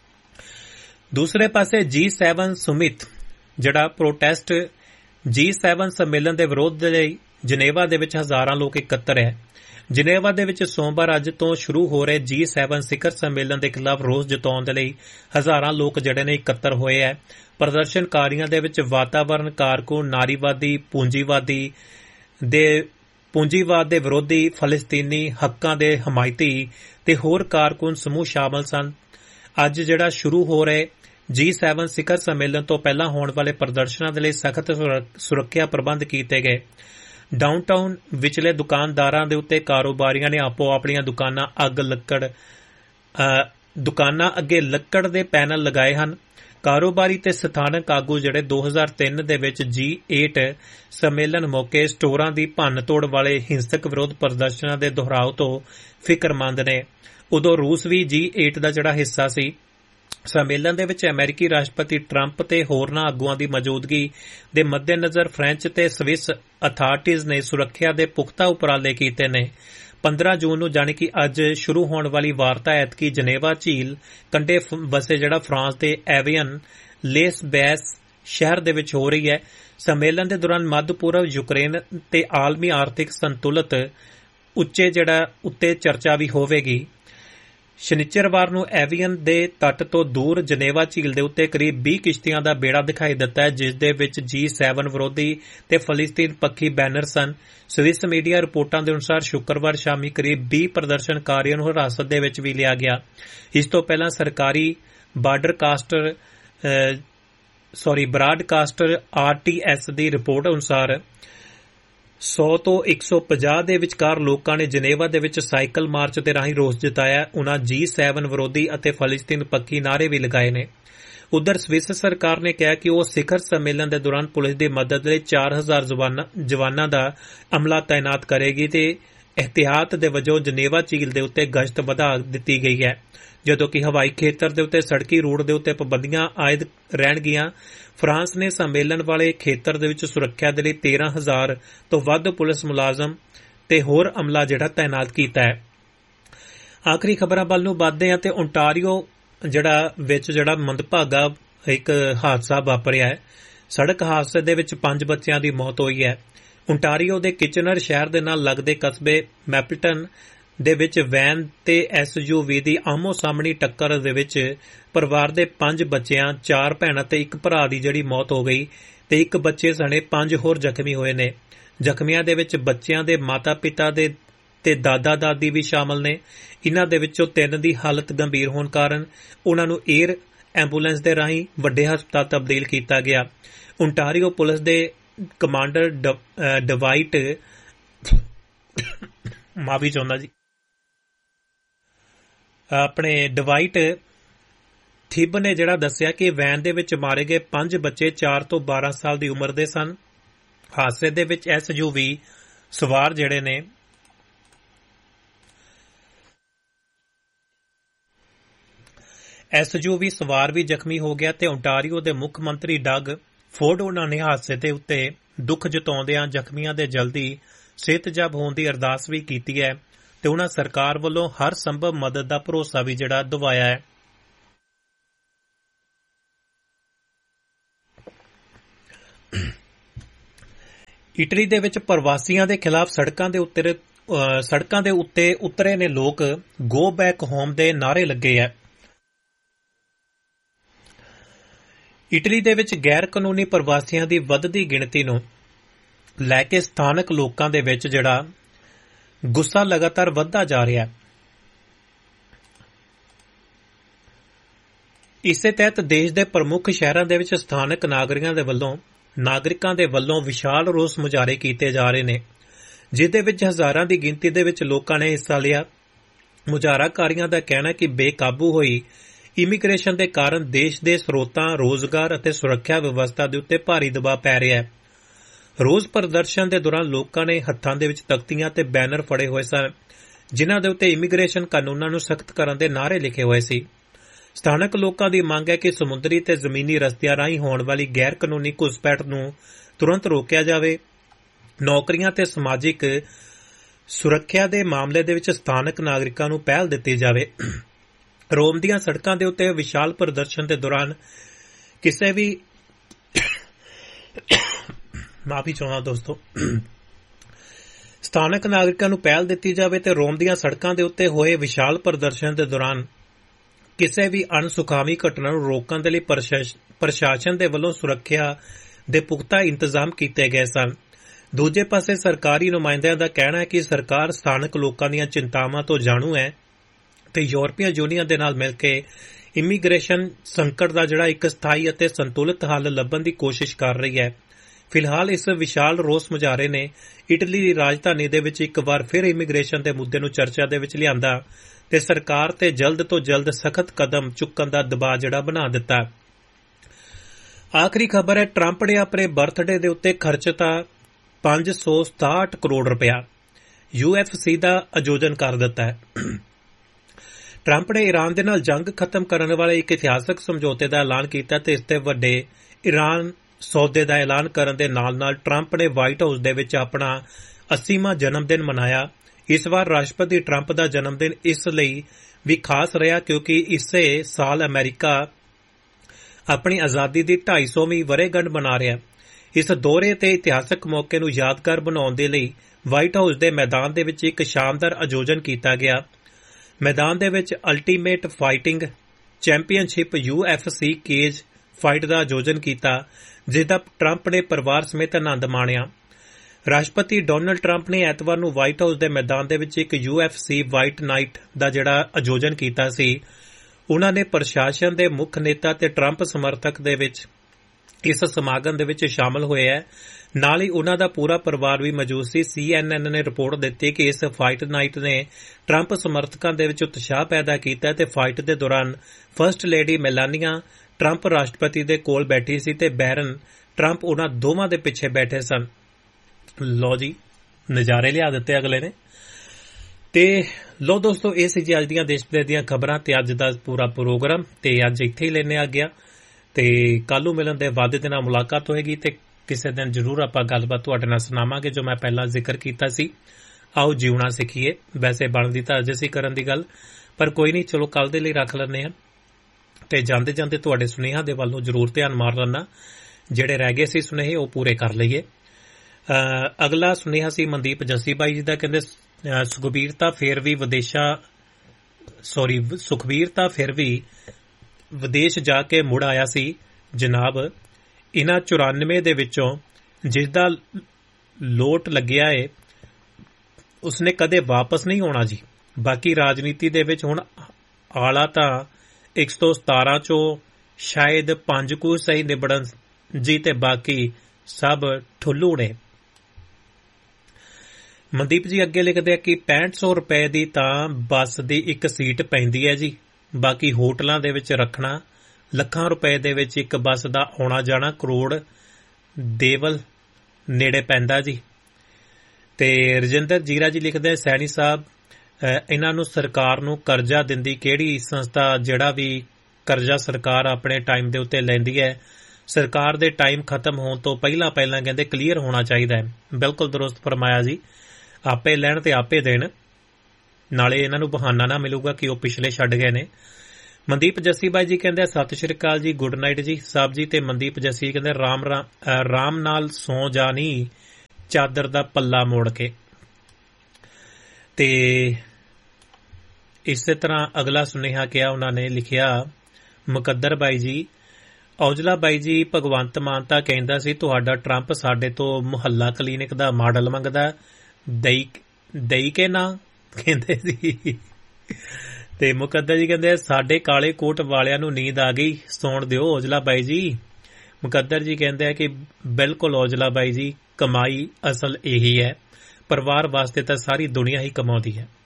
ਦੂਸਰੇ ਪਾਸੇ ਜੀ ਸੈਵਨ ਸੁਮਿਤ ਜਿਹੜਾ ਪ੍ਰੋਟੈਸਟ ਜੀ ਸੈਵਨ ਸੰਮੇਲਨ ਦੇ ਵਿਰੋਧ ਦੇ ਲਈ ਜਨੇਵਾ ਦੇ ਵਿੱਚ ਹਜ਼ਾਰਾਂ ਲੋਕ ਇਕੱਤਰ ਹੈ। ਜਨੇਵਾ ਦੇ ਵਿੱਚ ਸੋਮਵਾਰ ਅੱਜ ਤੋਂ ਸ਼ੁਰੂ ਹੋ ਰਹੇ ਜੀ ਸੈਵਨ ਸਿਖਰ ਸੰਮੇਲਨ ਦੇ ਖਿਲਾਫ ਰੋਸ ਜਤਾਉਣ ਦੇ ਲਈ ਹਜ਼ਾਰਾਂ ਲੋਕ ਜਿਹੜੇ ਨੇ ਇਕੱਤਰ ਹੋਏ ਹੈ। ਪ੍ਰਦਰਸ਼ਨਕਾਰੀਆਂ ਦੇ ਵਿੱਚ ਵਾਤਾਵਰਣ ਕਾਰਕੁਨ, ਨਾਰੀਵਾਦੀ, ਪੂੰਜੀਵਾਦੀ ਦੇ ਪੂੰਜੀਵਾਦ ਦੇ ਵਿਰੋਧੀ, ਫਲਸਤੀਨੀ ਹੱਕਾਂ ਦੇ ਹਮਾਇਤੀ ਤੇ ਹੋਰ ਕਾਰਕੁਨ ਸਮੂਹ ਸ਼ਾਮਲ ਸਨ। ਅੱਜ ਜਿਹੜਾ ਸ਼ੁਰੂ ਹੋ ਰਹੇ ਜੀ ਸੈਵਨ ਸਿਖਰ ਸੰਮੇਲਨ ਤੋਂ ਪਹਿਲਾਂ ਹੋਣ ਵਾਲੇ ਪ੍ਰਦਰਸ਼ਨਾਂ ਦੇ ਲਈ ਸਖਤ ਸੁਰੱਖਿਆ ਪ੍ਰਬੰਧ ਕੀਤੇ ਗਏ। ਡਾਊਨਟਾਊਨ ਵਿਚਲੇ ਦੁਕਾਨਦਾਰਾਂ ਦੇ ਉੱਤੇ ਕਾਰੋਬਾਰੀਆਂ ਨੇ ਆਪੋ ਆਪਣੀਆਂ ਦੁਕਾਨਾਂ ਅੱਗ ਲੱਕੜ ਦੁਕਾਨਾਂ ਅੱਗੇ ਲੱਕੜ ਦੇ ਪੈਨਲ ਲਗਾਏ ਹਨ। ਕਾਰੋਬਾਰੀ ਤੇ ਸਥਾਨਕ ਆਗੂ ਜਿਹੜੇ ਦੋ ਹਜ਼ਾਰ ਤਿੰਨ ਦੇ ਵਿੱਚ ਜੀ ਅੱਠ ਸੰਮੇਲਨ ਮੌਕੇ ਸਟੋਰਾਂ ਦੀ ਭੰਨ ਤੋੜ ਵਾਲੇ ਹਿੰਸਕ ਵਿਰੋਧ ਪ੍ਰਦਰਸ਼ਨਾਂ ਦੇ ਦੁਹਰਾਓ ਤੋਂ ਫਿਕਰਮੰਦ ਨੇ। ਉਦੋਂ ਰੂਸ ਵੀ ਜੀ ਅੱਠ ਦਾ ਜਿਹੜਾ ਹਿੱਸਾ ਸੀ। ਸੰਮੇਲਨ ਦੇ ਵਿੱਚ ਅਮਰੀਕੀ ਰਾਸ਼ਟਰਪਤੀ ਟਰੰਪ ਤੇ ਹੋਰਨਾਂ ਆਗੂਆਂ ਦੀ ਮੌਜੂਦਗੀ ਦੇ ਮੱਦੇਨਜ਼ਰ ਫ੍ਰੈਂਚ ਤੇ ਸਵਿਸ ਅਥਾਰਟੀਜ਼ ਨੇ ਸੁਰੱਖਿਆ ਦੇ ਪੁਖਤਾ ਉਪਰਾਲੇ ਕੀਤੇ ਨੇ। ਪੰਦਰਾਂ ਜੂਨ ਨੂੰ ਜਾਣੀ ਕਿ ਅੱਜ ਸ਼ੁਰੂ ਹੋਣ ਵਾਲੀ ਵਾਰਤਾ ਐਤਕੀ ਜਨੇਵਾ ਝੀਲ ਕੰਢੇ ਵਸੇ ਜਿਹੜਾ ਫਰਾਂਸ ਦੇ ਐਵੀਅਨ ਲੇਸ ਬੈਸ ਸ਼ਹਿਰ ਦੇ ਵਿੱਚ ਹੋ ਰਹੀ ਹੈ। ਸੰਮੇਲਨ ਦੇ ਦੌਰਾਨ ਮੱਧ ਪੂਰਬ, ਯੂਕਰੇਨ ਤੇ ਆਲਮੀ ਆਰਥਿਕ ਸੰਤੁਲਤ ਉੱਚੇ ਜਿਹੜਾ ਉੱਤੇ ਚਰਚਾ ਵੀ ਹੋਵੇਗੀ। ਸ਼ਨੀਚਰਵਾਰ ਨੂੰ ਐਵੀਅਨ ਦੇ ਤੱਟ ਤੋਂ ਦੂਰ ਜਨੇਵਾ ਝੀਲ ਦੇ ਉੱਤੇ ਕਰੀਬ ਵੀਹ ਕਿਸ਼ਤੀਆਂ ਦਾ ਬੇੜਾ ਦਿਖਾਈ ਦਿੱਤਾ ਹੈ, ਜਿਸ ਦੇ ਵਿੱਚ ਜੀ ਸੈਵਨ ਵਿਰੋਧੀ ਤੇ ਫਲਸਤੀਨ ਪੱਖੀ ਬੈਨਰ ਸਨ। ਸਵਿਸ ਮੀਡੀਆ ਰਿਪੋਰਟਾਂ ਦੇ ਅਨੁਸਾਰ ਸ਼ੁੱਕਰਵਾਰ ਸ਼ਾਮੀ ਕਰੀਬ ਵੀਹ ਪ੍ਰਦਰਸ਼ਨਕਾਰੀਆਂ ਨੂੰ ਹਿਰਾਸਤ ਦੇ ਵਿੱਚ ਵੀ ਲਿਆ ਗਿਆ। ਇਸ ਤੋਂ ਪਹਿਲਾਂ ਸਰਕਾਰੀ ਬਾਰਡਰਕਾਸਟਰ ਸੌਰੀ ਬਰਾਡਕਾਸਟਰ ਆਰ ਟੀ ਐਸ ਦੀ ਰਿਪੋਰਟ ਅਨੁਸਾਰ ਸੌ ਤੋਂ ਇੱਕ ਸੌ ਪੰਜਾਹ ਦੇ ਵਿਚਕਾਰ ਲੋਕਾਂ ਨੇ ਜਨੇਵਾ ਦੇ ਵਿੱਚ ਸਾਈਕਲ ਮਾਰਚ ਦੇ ਰਾਹੀਂ ਰੋਸ ਜਤਾਇਆ। ਉਨ੍ਹਾਂ ਜੀ ਸੈਵਨ ਵਿਰੋਧੀ ਅਤੇ ਫਲਸਤੀਨ ਪੱਖੀ ਨਾਅਰੇ ਵੀ ਲਗਾਏ ਨੇ। ਉਧਰ ਸਵਿਸ ਸਰਕਾਰ ਨੇ ਕਿਹਾ ਕਿ ਉਹ ਸਿਖਰ ਸੰਮੇਲਨ ਦੇ ਦੌਰਾਨ ਪੁਲਿਸ ਦੀ ਮਦਦ ਲਈ ਚਾਰ ਹਜ਼ਾਰ ਜਵਾਨਾਂ ਦਾ ਅਮਲਾ ਤਾਇਨਾਤ ਕਰੇਗੀ ਤੇ ਇਹਤਿਆਤ ਦੇ ਵਜੋਂ ਜਨੇਵਾ ਝੀਲ ਦੇ ਉੱਤੇ ਗਸ਼ਤ ਵਧਾ ਦਿੱਤੀ ਗਈ ਹੈ, ਜਦੋਂ ਕਿ ਹਵਾਈ ਖੇਤਰ ਦੇ ਉੱਤੇ ਸੜਕੀ ਰੂਟ ਦੇ ਉੱਤੇ ਪਾਬੰਦੀਆਂ ਆਇਦ ਰਹਿਣਗੀਆਂ। ਫਰਾਂਸ ਨੇ ਸੰਮੇਲਨ ਵਾਲੇ ਖੇਤਰ ਦੇ ਵਿੱਚ ਸੁਰੱਖਿਆ ਦੇ ਲਈ ਤੇਰਾਂ ਹਜ਼ਾਰ ਤੋਂ ਵੱਧ ਪੁਲਿਸ ਮੁਲਾਜ਼ਮ ਤੇ ਹੋਰ ਅਮਲਾ ਜਿਹੜਾ ਤਾਇਨਾਤ ਕੀਤਾ ਹੈ। ਆਖਰੀ ਖਬਰਾਂ ਵੱਲ ਨੂੰ ਵੱਧਦੇ ਹਾਂ ਤੇ ਓਨਟਾਰੀਓ ਜਿਹੜਾ ਵਿੱਚ ਜਿਹੜਾ ਮੰਦਭਾਗਾ ਇੱਕ ਹਾਦਸਾ ਵਾਪਰਿਆ ਹੈ। ਸੜਕ ਹਾਦਸੇ ਦੇ ਵਿੱਚ ਪੰਜ ਬੱਚਿਆਂ ਦੀ ਮੌਤ ਹੋਈ ਹੈ। ਓਨਟਾਰੀਓ ਦੇ ਕਿਚਨਰ ਸ਼ਹਿਰ ਦੇ ਨਾਲ ਲੱਗਦੇ ਕਸਬੇ ਮੈਪਲਟਨ ਦੇ ਵਿੱਚ ਵੈਨ ਤੇ ਐਸ ਯੂ ਵੀ ਦੀ ਆਮੋ ਸਾਹਮਣੀ ਟੱਕਰ ਦੇ ਵਿੱਚ ਪਰਿਵਾਰ ਦੇ ਪੰਜ ਬੱਚਿਆਂ, ਚਾਰ ਭੈਣਾਂ ਤੇ ਇੱਕ ਭਰਾ ਦੀ ਜਿਹੜੀ ਮੌਤ ਹੋ ਗਈ ਤੇ ਇੱਕ ਬੱਚੇ ਸਣੇ ਪੰਜ ਹੋਰ ਜ਼ਖਮੀ ਹੋਏ ਨੇ। ਜ਼ਖਮੀਆਂ ਦੇ ਵਿੱਚ ਬੱਚਿਆਂ ਦੇ ਮਾਤਾ-ਪਿਤਾ ਦੇ ਤੇ ਦਾਦਾ-ਦਾਦੀ ਵੀ ਸ਼ਾਮਲ ਨੇ। ਇਨ੍ਹਾਂ ਦੇ ਵਿੱਚੋਂ ਤਿੰਨ ਦੀ ਹਾਲਤ ਗੰਭੀਰ ਹੋਣ ਕਾਰਨ ਉਨ੍ਹਾਂ ਨੂੰ ਏਅਰ ਐਂਬੂਲੈਂਸ ਦੇ ਰਾਹੀਂ ਵੱਡੇ ਹਸਪਤਾਲ ਤਬਦੀਲ ਕੀਤਾ ਗਿਆ। ਓਨਟਾਰੀਓ ਪੁਲਿਸ ਦੇ ਕਮਾਂਡਰ ਡਵਾਈਟ ਮਾਫੀ ਚਾਹੁੰਦਾ ਜੀ ਆਪਣੇ ਡਵਾਈਟ ਥਿਬ ਨੇ ਜਿਹੜਾ ਦੱਸਿਆ ਕਿ ਵੈਨ ਦੇ ਵਿੱਚ ਮਾਰੇ ਗਏ ਪੰਜ ਬੱਚੇ ਚਾਰ ਤੋਂ ਬਾਰਾਂ ਸਾਲ ਦੀ ਉਮਰ ਦੇ ਸਨ। ਹਾਦਸੇ ਦੇ ਵਿੱਚ ਐਸ ਯੂ ਵੀ ਸਵਾਰ ਜਿਹੜੇ ਨੇ ਐਸ ਯੂ ਵੀ ਸਵਾਰ ਵੀ ਜ਼ਖਮੀ ਹੋ ਗਿਆ ਤੇ ਓਨਟਾਰੀਓ ਦੇ ਮੁੱਖ ਮੰਤਰੀ ਡਗ ਫੋਰਡ ਉਹਨਾਂ ਨੇ ਹਾਦਸੇ ਦੇ ਉੱਤੇ ਦੁੱਖ ਜਤਾਉਂਦਿਆਂ ਜ਼ਖਮੀਆਂ ਦੇ ਜਲਦੀ ਸਿਹਤਯਾਬ ਹੋਣ ਦੀ ਅਰਦਾਸ ਵੀ ਕੀਤੀ ਹੈ ਤੇ ਉਹਨਾਂ ਸਰਕਾਰ ਵੱਲੋਂ ਹਰ ਸੰਭਵ ਮਦਦ ਦਾ ਭਰੋਸਾ ਵੀ ਜਿਹੜਾ ਦਿਵਾਇਆ ਹੈ। ਇਟਲੀ ਦੇ ਵਿੱਚ ਪ੍ਰਵਾਸੀਆਂ ਦੇ ਖਿਲਾਫ ਸੜਕਾਂ ਦੇ ਉੱਤੇ ਸੜਕਾਂ ਦੇ ਉੱਤੇ ਉਤਰੇ ਨੇ ਲੋਕ ਗੋ ਬੈਕ ਹੋਮ ਦੇ ਨਾਅਰੇ ਲੱਗੇ ਹੈ। ਇਟਲੀ ਦੇ ਵਿੱਚ ਗੈਰ ਕਾਨੂੰਨੀ ਪ੍ਰਵਾਸੀਆਂ ਦੀ ਵੱਧਦੀ ਗਿਣਤੀ ਨੂੰ ਲੈ ਕੇ ਸਥਾਨਕ ਲੋਕਾਂ ਦੇ ਵਿੱਚ ਜਿਹੜਾ ਗੁੱਸਾ ਲਗਾਤਾਰ ਵੱਧਦਾ ਜਾ ਰਿਹਾ ਹੈ। ਇਸੇ ਤਹਿਤ ਦੇਸ਼ ਦੇ ਪ੍ਰਮੁੱਖ ਸ਼ਹਿਰਾਂ ਦੇ ਵਿੱਚ ਸਥਾਨਕ ਨਾਗਰਿਕਾਂ ਦੇ ਵੱਲੋਂ ਨਾਗਰਿਕਾਂ ਦੇ ਵੱਲੋਂ ਵਿਸ਼ਾਲ ਰੋਸ ਮੁਜ਼ਾਹਰੇ ਕੀਤੇ ਜਾ ਰਹੇ ਨੇ, ਜਿਹਦੇ ਵਿੱਚ ਹਜ਼ਾਰਾਂ ਦੀ ਗਿਣਤੀ ਦੇ ਵਿੱਚ ਲੋਕਾਂ ਨੇ ਹਿੱਸਾ ਲਿਆ। ਮੁਜ਼ਾਹਰਾਕਾਰੀਆਂ ਦਾ ਕਹਿਣਾ ਕਿ ਬੇਕਾਬੂ ਹੋਈ ਇਮੀਗ੍ਰੇਸ਼ਨ ਦੇ ਕਾਰਨ ਦੇਸ਼ ਦੇ ਸਰੋਤਾਂ, ਰੋਜ਼ਗਾਰ ਅਤੇ ਸੁਰੱਖਿਆ ਵਿਵਸਥਾ ਦੇ ਉੱਤੇ ਭਾਰੀ ਦਬਾਅ ਪੈ ਰਿਹਾ ਹੈ। ਰੋਜ਼ ਪ੍ਰਦਰਸ਼ਨ ਦੇ ਦੌਰਾਨ ਲੋਕਾਂ ਨੇ ਹੱਥਾਂ ਦੇ ਵਿੱਚ ਤਖਤੀਆਂ ਤੇ ਬੈਨਰ ਫੜੇ ਹੋਏ ਸਨ, ਜਿਨ੍ਹਾਂ ਦੇ ਉੱਤੇ ਇਮੀਗ੍ਰੇਸ਼ਨ ਕਾਨੂੰਨਾਂ ਨੂੰ ਸਖਤ ਕਰਨ ਦੇ ਨਾਅਰੇ ਲਿਖੇ ਹੋਏ ਸੀ। ਸਥਾਨਕ ਲੋਕਾਂ ਦੀ ਮੰਗ ਹੈ ਕਿ ਸਮੁੰਦਰੀ ਤੇ ਜ਼ਮੀਨੀ ਰਸਤਿਆਂ ਰਾਹੀਂ ਹੋਣ ਵਾਲੀ ਗੈਰ ਕਾਨੂੰਨੀ ਘੁਸਪੈਠ ਨੂੰ ਤੁਰੰਤ ਰੋਕਿਆ ਜਾਵੇ। ਨੌਕਰੀਆਂ ਤੇ ਸਮਾਜਿਕ ਸੁਰੱਖਿਆ ਦੇ ਮਾਮਲੇ ਦੇ ਵਿੱਚ ਸਥਾਨਕ ਨਾਗਰਿਕਾਂ ਨੂੰ ਪਹਿਲ ਦਿੱਤੀ ਜਾਵੇ। ਰੋਮ ਦੀਆਂ ਸੜਕਾਂ ਦੇ ਉੱਤੇ ਵਿਸ਼ਾਲ ਪ੍ਰਦਰਸ਼ਨ ਦੇ ਦੌਰਾਨ ਕਿਸੇ ਵੀ ਮਾਫੀ ਚਾਹੁੰਦਾ ਦੋਸਤੋ ਸਥਾਨਕ ਨਾਗਰਿਕਾਂ ਨੂੰ ਪਹਿਲ ਦਿੱਤੀ ਜਾਵੇ ਤੇ ਰੋਮ ਦੀਆਂ ਸੜਕਾਂ ਦੇ ਉੱਤੇ ਹੋਏ ਵਿਸ਼ਾਲ ਪ੍ਰਦਰਸ਼ਨ ਦੇ ਦੌਰਾਨ ਕਿਸੇ ਵੀ ਅਣਸੁਖਾਵੀ ਘਟਨਾ ਨੂੰ ਰੋਕਣ ਦੇ ਲਈ ਪ੍ਰਸ਼ਾਸਨ ਦੇ ਵੱਲੋਂ ਸੁਰੱਖਿਆ ਦੇ ਪੁਖਤਾ ਇੰਤਜ਼ਾਮ ਕੀਤੇ ਗਏ ਸਨ। ਦੂਜੇ ਪਾਸੇ ਸਰਕਾਰੀ ਨੁਮਾਇੰਦਿਆਂ ਦਾ ਕਹਿਣਾ ਹੈ ਕਿ ਸਰਕਾਰ ਸਥਾਨਕ ਲੋਕਾਂ ਦੀਆਂ ਚਿੰਤਾਵਾਂ ਤੋਂ ਜਾਣੂ ਹੈ ਤੇ ਯੂਰਪੀਅਨ ਯੂਨੀਅਨ ਦੇ ਨਾਲ ਮਿਲ ਕੇ ਇਮੀਗ੍ਰੇਸ਼ਨ ਸੰਕਟ ਦਾ ਜਿਹੜਾ ਇੱਕ ਸਥਾਈ ਅਤੇ ਸੰਤੁਲਿਤ ਹੱਲ ਲੱਭਣ ਦੀ ਕੋਸ਼ਿਸ਼ ਕਰ ਰਹੀ ਹੈ। ਫਿਲਹਾਲ ਇਸ ਵਿਸ਼ਾਲ ਰੋਸ ਮੁਜ਼ਾਹਰੇ ਨੇ ਇਟਲੀ ਦੀ ਰਾਜਧਾਨੀ ਦੇ ਵਿੱਚ ਇੱਕ ਵਾਰ ਫਿਰ ਇਮੀਗ੍ਰੇਸ਼ਨ ਦੇ ਮੁੱਦੇ ਨੂੰ ਚਰਚਾ ਦੇ ਵਿੱਚ ਲਿਆਂਦਾ ਤੇ ਸਰਕਾਰ ਤੇ ਜਲਦ ਤੋਂ ਜਲਦ ਸਖਤ ਕਦਮ ਚੁੱਕਣ ਦਾ ਦਬਾਅ ਜਿਹੜਾ ਬਣਾ ਦਿੱਤਾ। ਆਖਰੀ ਖਬਰ ਹੈ, ਟਰੰਪ ਨੇ ਆਪਣੇ ਬਰਥਡੇ ਦੇ ਉੱਤੇ ਖਰਚਤਾ ਪੰਜ ਸੌ ਸਤਾਹਠ ਕਰੋੜ ਰੁਪਇਆ ਯੂ ਐਫ ਸੀ ਦਾ ਆਯੋਜਨ ਕਰ ਦਿੱਤਾ ਹੈ। ਟਰੰਪ ਨੇ ਈਰਾਨ ਦੇ ਨਾਲ ਜੰਗ ਖਤਮ ਕਰਨ ਵਾਲੇ ਇੱਕ ਇਤਿਹਾਸਕ ਸਮਝੌਤੇ ਦਾ ਐਲਾਨ ਕੀਤਾ ਤੇ ਇਸ ਤੇ ਵੱਡੇ ਈਰਾਨ ਸੌਦੇ ਦਾ ਐਲਾਨ ਕਰਨ ਦੇ ਨਾਲ-ਨਾਲ ਟਰੰਪ ਨੇ ਵਾਈਟ ਹਾਊਸ ਦੇ ਵਿੱਚ ਆਪਣਾ ਅੱਸੀਵਾਂ ਜਨਮ ਦਿਨ ਮਨਾਇਆ। ਇਸ ਵਾਰ ਰਾਸ਼ਟਰਪਤੀ ਟਰੰਪ ਦਾ ਜਨਮ ਦਿਨ ਇਸ ਲਈ ਵੀ ਖਾਸ ਰਿਹਾ ਕਿਉਂਕਿ ਇਸੇ ਸਾਲ ਅਮਰੀਕਾ ਆਪਣੀ ਆਜ਼ਾਦੀ ਦੀ ਢਾਈ ਸੌਵੀਂ ਵਰ੍ਹੇਗੰਢ ਮਨਾ ਰਿਹਾ। ਇਸ ਦੌਰੇ ਤੇ ਇਤਿਹਾਸਕ ਮੌਕੇ ਨੂੰ ਯਾਦਗਾਰ ਬਣਾਉਣ ਦੇ ਲਈ ਵਾਈਟ ਹਾਊਸ ਦੇ ਮੈਦਾਨ ਦੇ ਵਿੱਚ ਇੱਕ ਸ਼ਾਨਦਾਰ ਆਯੋਜਨ ਕੀਤਾ ਗਿਆ। ਮੈਦਾਨ ਦੇ ਵਿੱਚ ultimate fighting championship you F C cage fight ਦਾ ਆਯੋਜਨ ਕੀਤਾ, ਜਿਸ ਦਾ ਟਰੰਪ ਨੇ ਪਰਿਵਾਰ ਸਮੇਤ ਆਨੰਦ ਮਾਣਿਆ। ਰਾਸ਼ਟਰਪਤੀ ਡੋਨਲਡ ਟਰੰਪ ਨੇ ਐਤਵਾਰ ਨੂੰ ਵਾਈਟ ਹਾਊਸ ਦੇ ਮੈਦਾਨ ਦੇ ਵਿੱਚ ਇੱਕ you F C white night ਦਾ ਜਿਹੜਾ ਆਯੋਜਨ ਕੀਤਾ ਸੀ। ਉਨ੍ਹਾਂ ਨੇ ਪ੍ਰਸ਼ਾਸਨ ਦੇ ਮੁੱਖ ਨੇਤਾ ਤੇ ਟਰੰਪ ਸਮਰਥਕ ਦੇ ਵਿੱਚ ਇਸ ਸਮਾਗਮ ਦੇ ਵਿੱਚ ਸ਼ਾਮਲ ਹੋਏ ਹੈ। ਨਾਲ ਹੀ ਉਨ੍ਹਾਂ ਦਾ ਪੂਰਾ ਪਰਿਵਾਰ ਵੀ ਮੌਜੂਦ ਸੀ। ਸੀ ਐਨ ਐਨ ਨੇ ਰਿਪੋਰਟ ਦਿੱਤੀ ਕਿ ਇਸ ਫਾਈਟ ਨਾਈਟ ਨੇ ਟਰੰਪ ਸਮਰਥਕਾਂ ਦੇ ਵਿੱਚ ਉਤਸ਼ਾਹ ਪੈਦਾ ਕੀਤਾ ਤੇ ਫਾਈਟ ਦੇ ਦੌਰਾਨ ਫਰਸਟ ਲੇਡੀ ਮੈਲਾਨੀਆ ਟਰੰਪ ਰਾਸ਼ਟਰਪਤੀ ਦੇ ਕੋਲ ਬੈਠੀ ਸੀ ਤੇ ਬੈਰਨ ਟਰੰਪ ਉਨ੍ਹਾਂ ਦੋਵਾਂ ਦੇ ਪਿੱਛੇ ਬੈਠੇ ਸਨ। ਲੋ ਜੀ, ਨਜ਼ਾਰੇ ਲਿਆ ਦਿੱਤੇ ਅਗਲੇ ਨੇ। ਤੇ ਲੋ ਦੋਸਤੋ, ਇਹ ਸੀ ਜੀ ਅੱਜ ਦੀਆਂ ਦੇਸ਼ ਵਿਦੇਸ਼ ਦੀਆਂ ਖਬਰਾਂ ਤੇ ਅੱਜ ਦਾ ਪੂਰਾ ਪ੍ਰੋਗਰਾਮ। ਤੇ ਅੱਜ ਇੱਥੇ ਹੀ ਲੈਣੇ ਆ ਗਿਆ ਤੇ ਕੱਲ ਨੂੰ ਮਿਲਣ ਦੇ ਵਾਅਦੇ ਦੇ ਨਾਲ ਮੁਲਾਕਾਤ ਹੋਏਗੀ ਤੇ ਕਿਸੇ ਦਿਨ ਜ਼ਰੂਰ ਆਪਾਂ ਗੱਲਬਾਤ ਤੁਹਾਡੇ ਨਾਲ ਸੁਣਾਵਾਂਗੇ ਜੋ ਮੈਂ ਪਹਿਲਾਂ ਜ਼ਿਕਰ ਕੀਤਾ ਸੀ। ਆਓ ਜਿਉਣਾ ਸਿੱਖੀਏ। ਵੈਸੇ ਬਣਦੀ ਤਾਂ ਅੱਜ ਅਸੀਂ ਕਰਨ ਦੀ ਗੱਲ, ਪਰ ਕੋਈ ਨਹੀਂ, ਚਲੋ ਕੱਲ ਦੇ ਲਈ ਰੱਖ ਲੈਂਦੇ ਹਾਂ। ਤੇ ਜਾਂਦੇ ਜਾਂਦੇ ਤੁਹਾਡੇ ਸੁਨੇਹਾ ਦੇ ਵੱਲ ਨੂੰ ਜ਼ਰੂਰ ਧਿਆਨ ਮਾਰ ਲੈਣਾ। ਜਿਹੜੇ ਰਹਿ ਗਏ ਸੀ ਸੁਨੇਹੇ ਉਹ ਪੂਰੇ ਕਰ ਲਈਏ। ਅਗਲਾ ਸੁਨੇਹਾ ਸੀ ਮਨਦੀਪ ਜੱਸੀ ਬਾਈ ਜੀ ਦਾ। ਕਹਿੰਦੇ ਸੁਖਬੀਰ ਤਾਂ ਫਿਰ ਵੀ ਵਿਦੇਸ਼ਾਂ ਸੌਰੀ ਸੁਖਬੀਰ ਤਾਂ ਫਿਰ ਵੀ ਵਿਦੇਸ਼ ਜਾ ਕੇ ਮੁੜ ਆਇਆ ਸੀ ਜਨਾਬ। ਇਹਨਾਂ ਚੁਰਾਨਵੇਂ ਦੇ ਵਿੱਚੋਂ ਜਿਸ ਦਾ ਲੋਟ ਲੱਗਿਆ ਏ ਉਸਨੇ ਕਦੇ ਵਾਪਸ ਨਹੀਂ ਆਉਣਾ ਜੀ। ਬਾਕੀ ਰਾਜਨੀਤੀ ਦੇ ਵਿੱਚ ਹੁਣ ਆਲਾ ਤਾਂ ਇੱਕ ਸੌ ਸਤਾਰਾਂ ਚੋਂ ਸ਼ਾਇਦ ਪੰਜ ਕੁ ਸਹੀ ਨਿਬੜਨ ਜੀ ਤੇ ਬਾਕੀ ਸਭ ਠੁੱਲੂ ਨੇ। ਮਨਦੀਪ ਜੀ ਅੱਗੇ ਲਿਖਦੇ ਆ ਕਿ ਪੈਂਹਠ ਸੌ ਰੁਪਏ ਦੀ ਤਾਂ ਬੱਸ ਦੀ ਇੱਕ ਸੀਟ ਪੈਂਦੀ ਹੈ ਜੀ। ਬਾਕੀ ਹੋਟਲਾਂ ਦੇ ਵਿੱਚ ਰੱਖਣਾ ਲੱਖਾਂ ਰੁਪਏ ਦੇ ਵਿੱਚ ਇੱਕ ਬੱਸ ਦਾ ਆਉਣਾ ਜਾਣਾ ਕਰੋੜ ਦੇਵਲ ਨੇੜੇ ਪੈਂਦਾ ਜੀ। ਤੇ ਰਜਿੰਦਰ ਜੀਰਾ ਜੀ ਲਿਖਦੇ ਸੈਣੀ ਸਾਹਿਬ, ਇਹਨਾਂ ਨੂੰ ਸਰਕਾਰ ਨੂੰ ਕਰਜ਼ਾ ਦਿੰਦੀ ਕਿਹੜੀ ਸੰਸਥਾ? ਜਿਹੜਾ ਵੀ ਕਰਜ਼ਾ ਸਰਕਾਰ ਆਪਣੇ ਟਾਈਮ ਦੇ ਉੱਤੇ ਲੈਂਦੀ ਹੈ ਸਰਕਾਰ ਦੇ ਟਾਈਮ ਖਤਮ ਹੋਣ ਤੋਂ ਪਹਿਲਾਂ ਪਹਿਲਾਂ ਕਹਿੰਦੇ ਕਲੀਅਰ ਹੋਣਾ ਚਾਹੀਦਾ ਹੈ। ਬਿਲਕੁਲ ਦਰੁਸਤ ਫਰਮਾਇਆ ਜੀ। ਆਪੇ ਲੈਣ ਤੇ ਆਪੇ ਦੇਣ, ਨਾਲੇ ਇਹਨਾਂ ਨੂੰ ਬਹਾਨਾ ਨਾ ਮਿਲੂਗਾ ਕਿ ਉਹ ਪਿਛਲੇ ਛੱਡ ਗਏ ਨੇ। ਮਨਦੀਪ ਜੱਸੀ ਬਾਈ ਜੀ ਕਹਿੰਦੇ ਸਤਿ ਸ਼੍ਰੀ ਅਕਾਲ ਜੀ, ਗੁੱਡ ਨਾਈਟ ਜੀ ਸਾਹਿਬ ਜੀ। ਤੇ ਮਨਦੀਪ ਜੱਸੀ ਕਹਿੰਦੇ ਰਾਮ ਰਾਮ ਨਾਲ ਸੌ ਜਾਣੀ ਚਾਦਰ ਦਾ ਪੱਲਾ ਮੋੜ ਕੇ। ਤੇ ਇਸੇ ਤਰ੍ਹਾਂ ਅਗਲਾ ਸੁਨੇਹਾ ਕਿਹਾ ਉਹਨਾਂ ਨੇ ਲਿਖਿਆ ਮੁਕੱਦਰ ਬਾਈ ਜੀ, ਔਜਲਾ ਬਾਈ ਜੀ ਭਗਵੰਤ ਮਾਨ ਤਾਂ ਕਹਿੰਦਾ ਸੀ ਤੁਹਾਡਾ ਟਰੰਪ ਸਾਡੇ ਤੋਂ ਮੁਹੱਲਾ ਕਲੀਨਿਕ ਦਾ ਮਾਡਲ ਮੰਗਦਾ, ਦਈ ਦਈ ਕੇ ਨਾ ਕਹਿੰਦੇ ਸੀ। ਤੇ ਮੁਕੱਦਰ ਜੀ ਕਹਿੰਦੇ ਸਾਡੇ ਕਾਲੇ ਕੋਟ ਵਾਲਿਆਂ ਨੂੰ ਨੀਂਦ ਆ ਗਈ, ਸੌਣ ਦਿਓ ਔਜਲਾ ਬਾਈ ਜੀ। ਮੁਕੱਦਰ ਜੀ ਕਹਿੰਦੇ ਆ ਕਿ ਬਿਲਕੁਲ ਔਜਲਾ ਬਾਈ ਜੀ, ਕਮਾਈ ਅਸਲ ਇਹੀ ਹੈ, ਪਰਿਵਾਰ ਵਾਸਤੇ ਤਾਂ ਸਾਰੀ ਦੁਨੀਆ ਹੀ ਕਮਾਉਂਦੀ ਹੈ।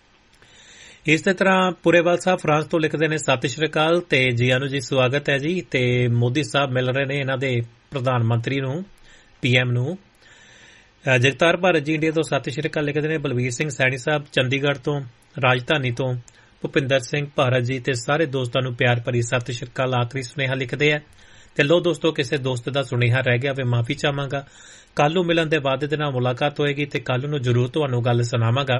ਇਸੇ ਤਰ੍ਹਾਂ ਪੁਰੇਵਾਲ ਸਾਹਿਬ ਫਰਾਂਸ ਤੋਂ ਲਿਖਦੇ ਨੇ ਸਤਿ ਸ਼੍ਰੀ ਅਕਾਲ ਤੇ ਜੀ ਆਨੂੰ ਜੀ, ਸਵਾਗਤ ਹੈ ਜੀ। ਤੇ ਮੋਦੀ ਸਾਹਿਬ ਮਿਲ ਰਹੇ ਨੇ ਇਹਨਾਂ ਦੇ ਪ੍ਰਧਾਨ ਮੰਤਰੀ ਨੂੰ, ਪੀ ਐਮ ਨੂੰ। ਜਗਤਾਰ ਭਾਰਤ ਜੀ ਇੰਡੀਆ ਤੋਂ ਸਤਿ ਸ਼੍ਰੀ ਅਕਾਲ ਲਿਖਦੇ ਨੇ। ਬਲਵੀਰ ਸਿੰਘ ਸੈਣੀ ਸਾਹਿਬ ਚੰਡੀਗੜ੍ਹ ਤੋਂ, ਰਾਜਧਾਨੀ ਤੋਂ ਭੁਪਿੰਦਰ ਸਿੰਘ ਭਾਰਤ ਜੀ ਤੇ ਸਾਰੇ ਦੋਸਤਾਂ ਨੂੰ ਪਿਆਰ ਭਰੀ ਸਤਿ ਸ਼੍ਰੀ ਅਕਾਲ। ਆਖਰੀ ਸੁਨੇਹਾ ਲਿਖਦੇ ਆ ਤੇ ਲੋ ਦੋਸਤੋ, ਕਿਸੇ ਦੋਸਤ ਦਾ ਸੁਨੇਹਾ ਰਹਿ ਗਿਆ ਵੇ ਮਾਫੀ ਚਾਹਾਂਗਾ। ਕੱਲ ਨੂੰ ਮਿਲਣ ਦੇ ਵਾਅਦੇ ਦੇ ਨਾਲ ਮੁਲਾਕਾਤ ਹੋਏਗੀ ਤੇ ਕੱਲ ਨੂੰ ਜ਼ਰੂਰ ਤੁਹਾਨੂੰ ਗੱਲ ਸੁਣਾਵਾਂਗਾ।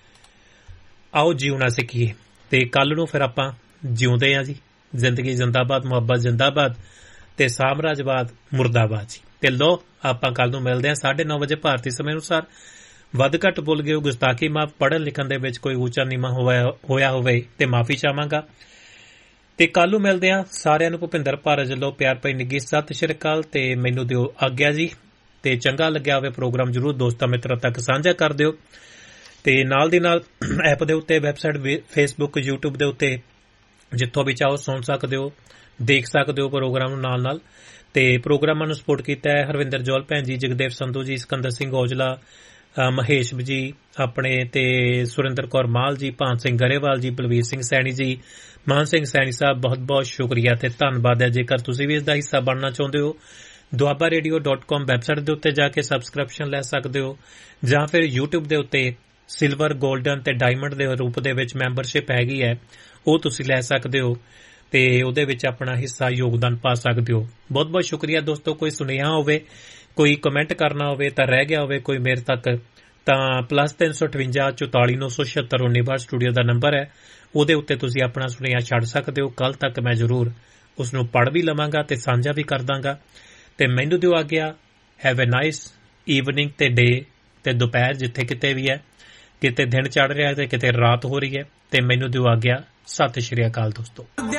ਆਓ ਜਿਉਣਾ ਸਿੱਖੀਏ ਤੇ ਕੱਲ ਨੂੰ ਫਿਰ ਆਪਾਂ ਜਿਉਂਦੇ ਆ ਜੀ। ਜ਼ਿੰਦਗੀ ਜ਼ਿੰਦਾਬਾਦ, ਮੁਹੱਬਤ ਜ਼ਿੰਦਾਬਾਦ ਤੇ ਸਾਮਰਾਜਵਾਦ ਮੁਰਦਾਬਾਦ ਜੀ। ਤੇ ਲੋ ਆਪਾਂ ਕੱਲ ਨੂੰ ਮਿਲਦੇ ਆ ਸਾਢੇ ਨੌ ਵਜੇ ਭਾਰਤੀ ਸਮੇਂ ਅਨੁਸਾਰ। ਵੱਧ ਘੱਟ ਭੁੱਲ ਗਏ ਹੋ, ਗੁਸਤਾਖੀ ਮਾਫ, ਪੜ੍ਹਨ ਲਿਖਣ ਦੇ ਵਿੱਚ ਕੋਈ ਉੱਚਾ ਨੀਵਾਂ ਹੋਇਆ ਹੋਵੇ ਤੇ ਮਾਫੀ ਚਾਹਾਂਗਾ। ਤੇ ਕੱਲ ਨੂੰ ਮਿਲਦੇ ਆ। ਸਾਰਿਆਂ ਨੂੰ ਭੁਪਿੰਦਰ ਭਾਰਤ ਵੱਲੋਂ ਪਿਆਰ ਭਰੀ ਨਿੱਘੀ ਸਤਿ ਸ਼੍ਰੀ ਅਕਾਲ ਤੇ ਮੈਨੂੰ ਦਿਓ ਆਗਿਆ ਜੀ। ਤੇ ਚੰਗਾ ਲੱਗਿਆ ਹੋਵੇ ਪ੍ਰੋਗਰਾਮ ਜ਼ਰੂਰ ਦੋਸਤਾਂ ਮਿੱਤਰਾਂ ਤੱਕ ਸਾਂਝਾ ਕਰ ਦਿਓ। ਤੇ ਨਾਲ ਦੀ ਨਾਲ ਐਪ ਦੇ ਉੱਤੇ, ਵੈਬਸਾਈਟ, ਫੇਸਬੁੱਕ, ਯੂਟਿਊਬ ਦੇ ਉੱਤੇ ਜਿੱਥੋਂ ਵੀ ਚਾਹੋ ਸੁਣ ਸਕਦੇ ਹੋ, ਦੇਖ ਸਕਦੇ ਹੋ ਪ੍ਰੋਗਰਾਮ ਨੂੰ ਨਾਲ ਨਾਲ। ਤੇ ਪ੍ਰੋਗਰਾਮਾਂ ਨੂੰ ਸਪੋਰਟ ਕੀਤਾ ਹੈ ਹਰਵਿੰਦਰ ਜੌਲ ਭੈਣ ਜੀ, ਜਗਦੇਵ ਸੰਧੂ ਜੀ, ਸਿਕੰਦਰ ਸਿੰਘ ਔਜਲਾ, ਮਹੇਸ਼ ਜੀ ਆਪਣੇ, ਤੇ ਸੁਰਿੰਦਰ ਕੌਰ ਮਾਲ ਜੀ, ਭਾਨ ਸਿੰਘ ਗਰੇਵਾਲ ਜੀ, ਬਲਵੀਰ ਸਿੰਘ ਸੈਣੀ ਜੀ, ਮਾਨ ਸਿੰਘ ਸੈਣੀ ਸਾਹਿਬ, ਬਹੁਤ ਬਹੁਤ ਸ਼ੁਕਰੀਆ ਤੇ ਧੰਨਵਾਦ ਹੈ। ਜੇਕਰ ਤੁਸੀਂ ਵੀ ਇਸ ਦਾ ਹਿੱਸਾ ਬਣਨਾ ਚਾਹੁੰਦੇ ਹੋ, Doaba radio dot com website ਦੇ ਉੱਤੇ ਜਾ ਕੇ ਸਬਸਕ੍ਰਿਪਸ਼ਨ ਲੈ ਸਕਦੇ ਹੋ, ਜਾਂ ਫਿਰ ਯੂਟਿਊਬ ਦੇ ਉੱਤੇ ਸਿਲਵਰ, ਗੋਲਡਨ ਤੇ ਡਾਇਮੰਡ ਦੇ ਰੂਪ ਦੇ ਵਿੱਚ ਮੈਂਬਰਸ਼ਿਪ ਹੈਗੀ ਹੈ, ਉਹ ਤੁਸੀਂ ਲੈ ਸਕਦੇ ਹੋ ਤੇ ਉਹਦੇ ਵਿੱਚ ਆਪਣਾ ਹਿੱਸਾ ਯੋਗਦਾਨ ਪਾ ਸਕਦੇ ਹੋ। ਬਹੁਤ ਬਹੁਤ ਸ਼ੁਕਰੀਆ ਦੋਸਤੋ। ਕੋਈ ਸੁਨੇਹਾ ਹੋਵੇ, ਕੋਈ ਕਮੈਂਟ ਕਰਨਾ ਹੋਵੇ ਤਾਂ ਰਹਿ ਗਿਆ ਹੋਵੇ ਕੋਈ ਮੇਰੇ ਤੱਕ, ਤਾਂ ਪਲੱਸ ਤਿੰਨ ਸੌ ਅਠਵੰਜਾ ਚੁਤਾਲੀ ਨੌ ਸੌ ਛਿਅੱਤਰ ਉੱਨੀ ਬਾਹਠ ਸਟੂਡੀਓ ਦਾ ਨੰਬਰ ਹੈ, ਉਹਦੇ ਉੱਤੇ ਤੁਸੀਂ ਆਪਣਾ ਸੁਨੇਹਾ ਛੱਡ ਸਕਦੇ ਹੋ। ਕੱਲ ਤੱਕ ਮੈਂ ਜ਼ਰੂਰ ਉਸ ਨੂੰ ਪੜ੍ਹ ਵੀ ਲਵਾਂਗਾ ਤੇ ਸਾਂਝਾ ਵੀ ਕਰ ਦਾਂਗਾ। ਤੇ ਮੈਨੂੰ ਦਿਓ ਆਗਿਆ। ਹੈਵ ਏ ਨਾਈਸ ਈਵਨਿੰਗ ਤੇ ਡੇ ਤੇ ਦੁਪਹਿਰ, ਜਿੱਥੇ ਕਿਤੇ ਵੀ ਹੈ, ਕਿਤੇ ਦਿਨ ਚੜ੍ਹ ਰਿਹਾ ਤੇ ਕਿਤੇ ਰਾਤ ਹੋ ਰਹੀ ਹੈ। ਤੇ ਮੈਨੂੰ ਦਿਓ ਆਗਿਆ। ਸਤਿ ਸ਼੍ਰੀ ਅਕਾਲ ਦੋਸਤੋ।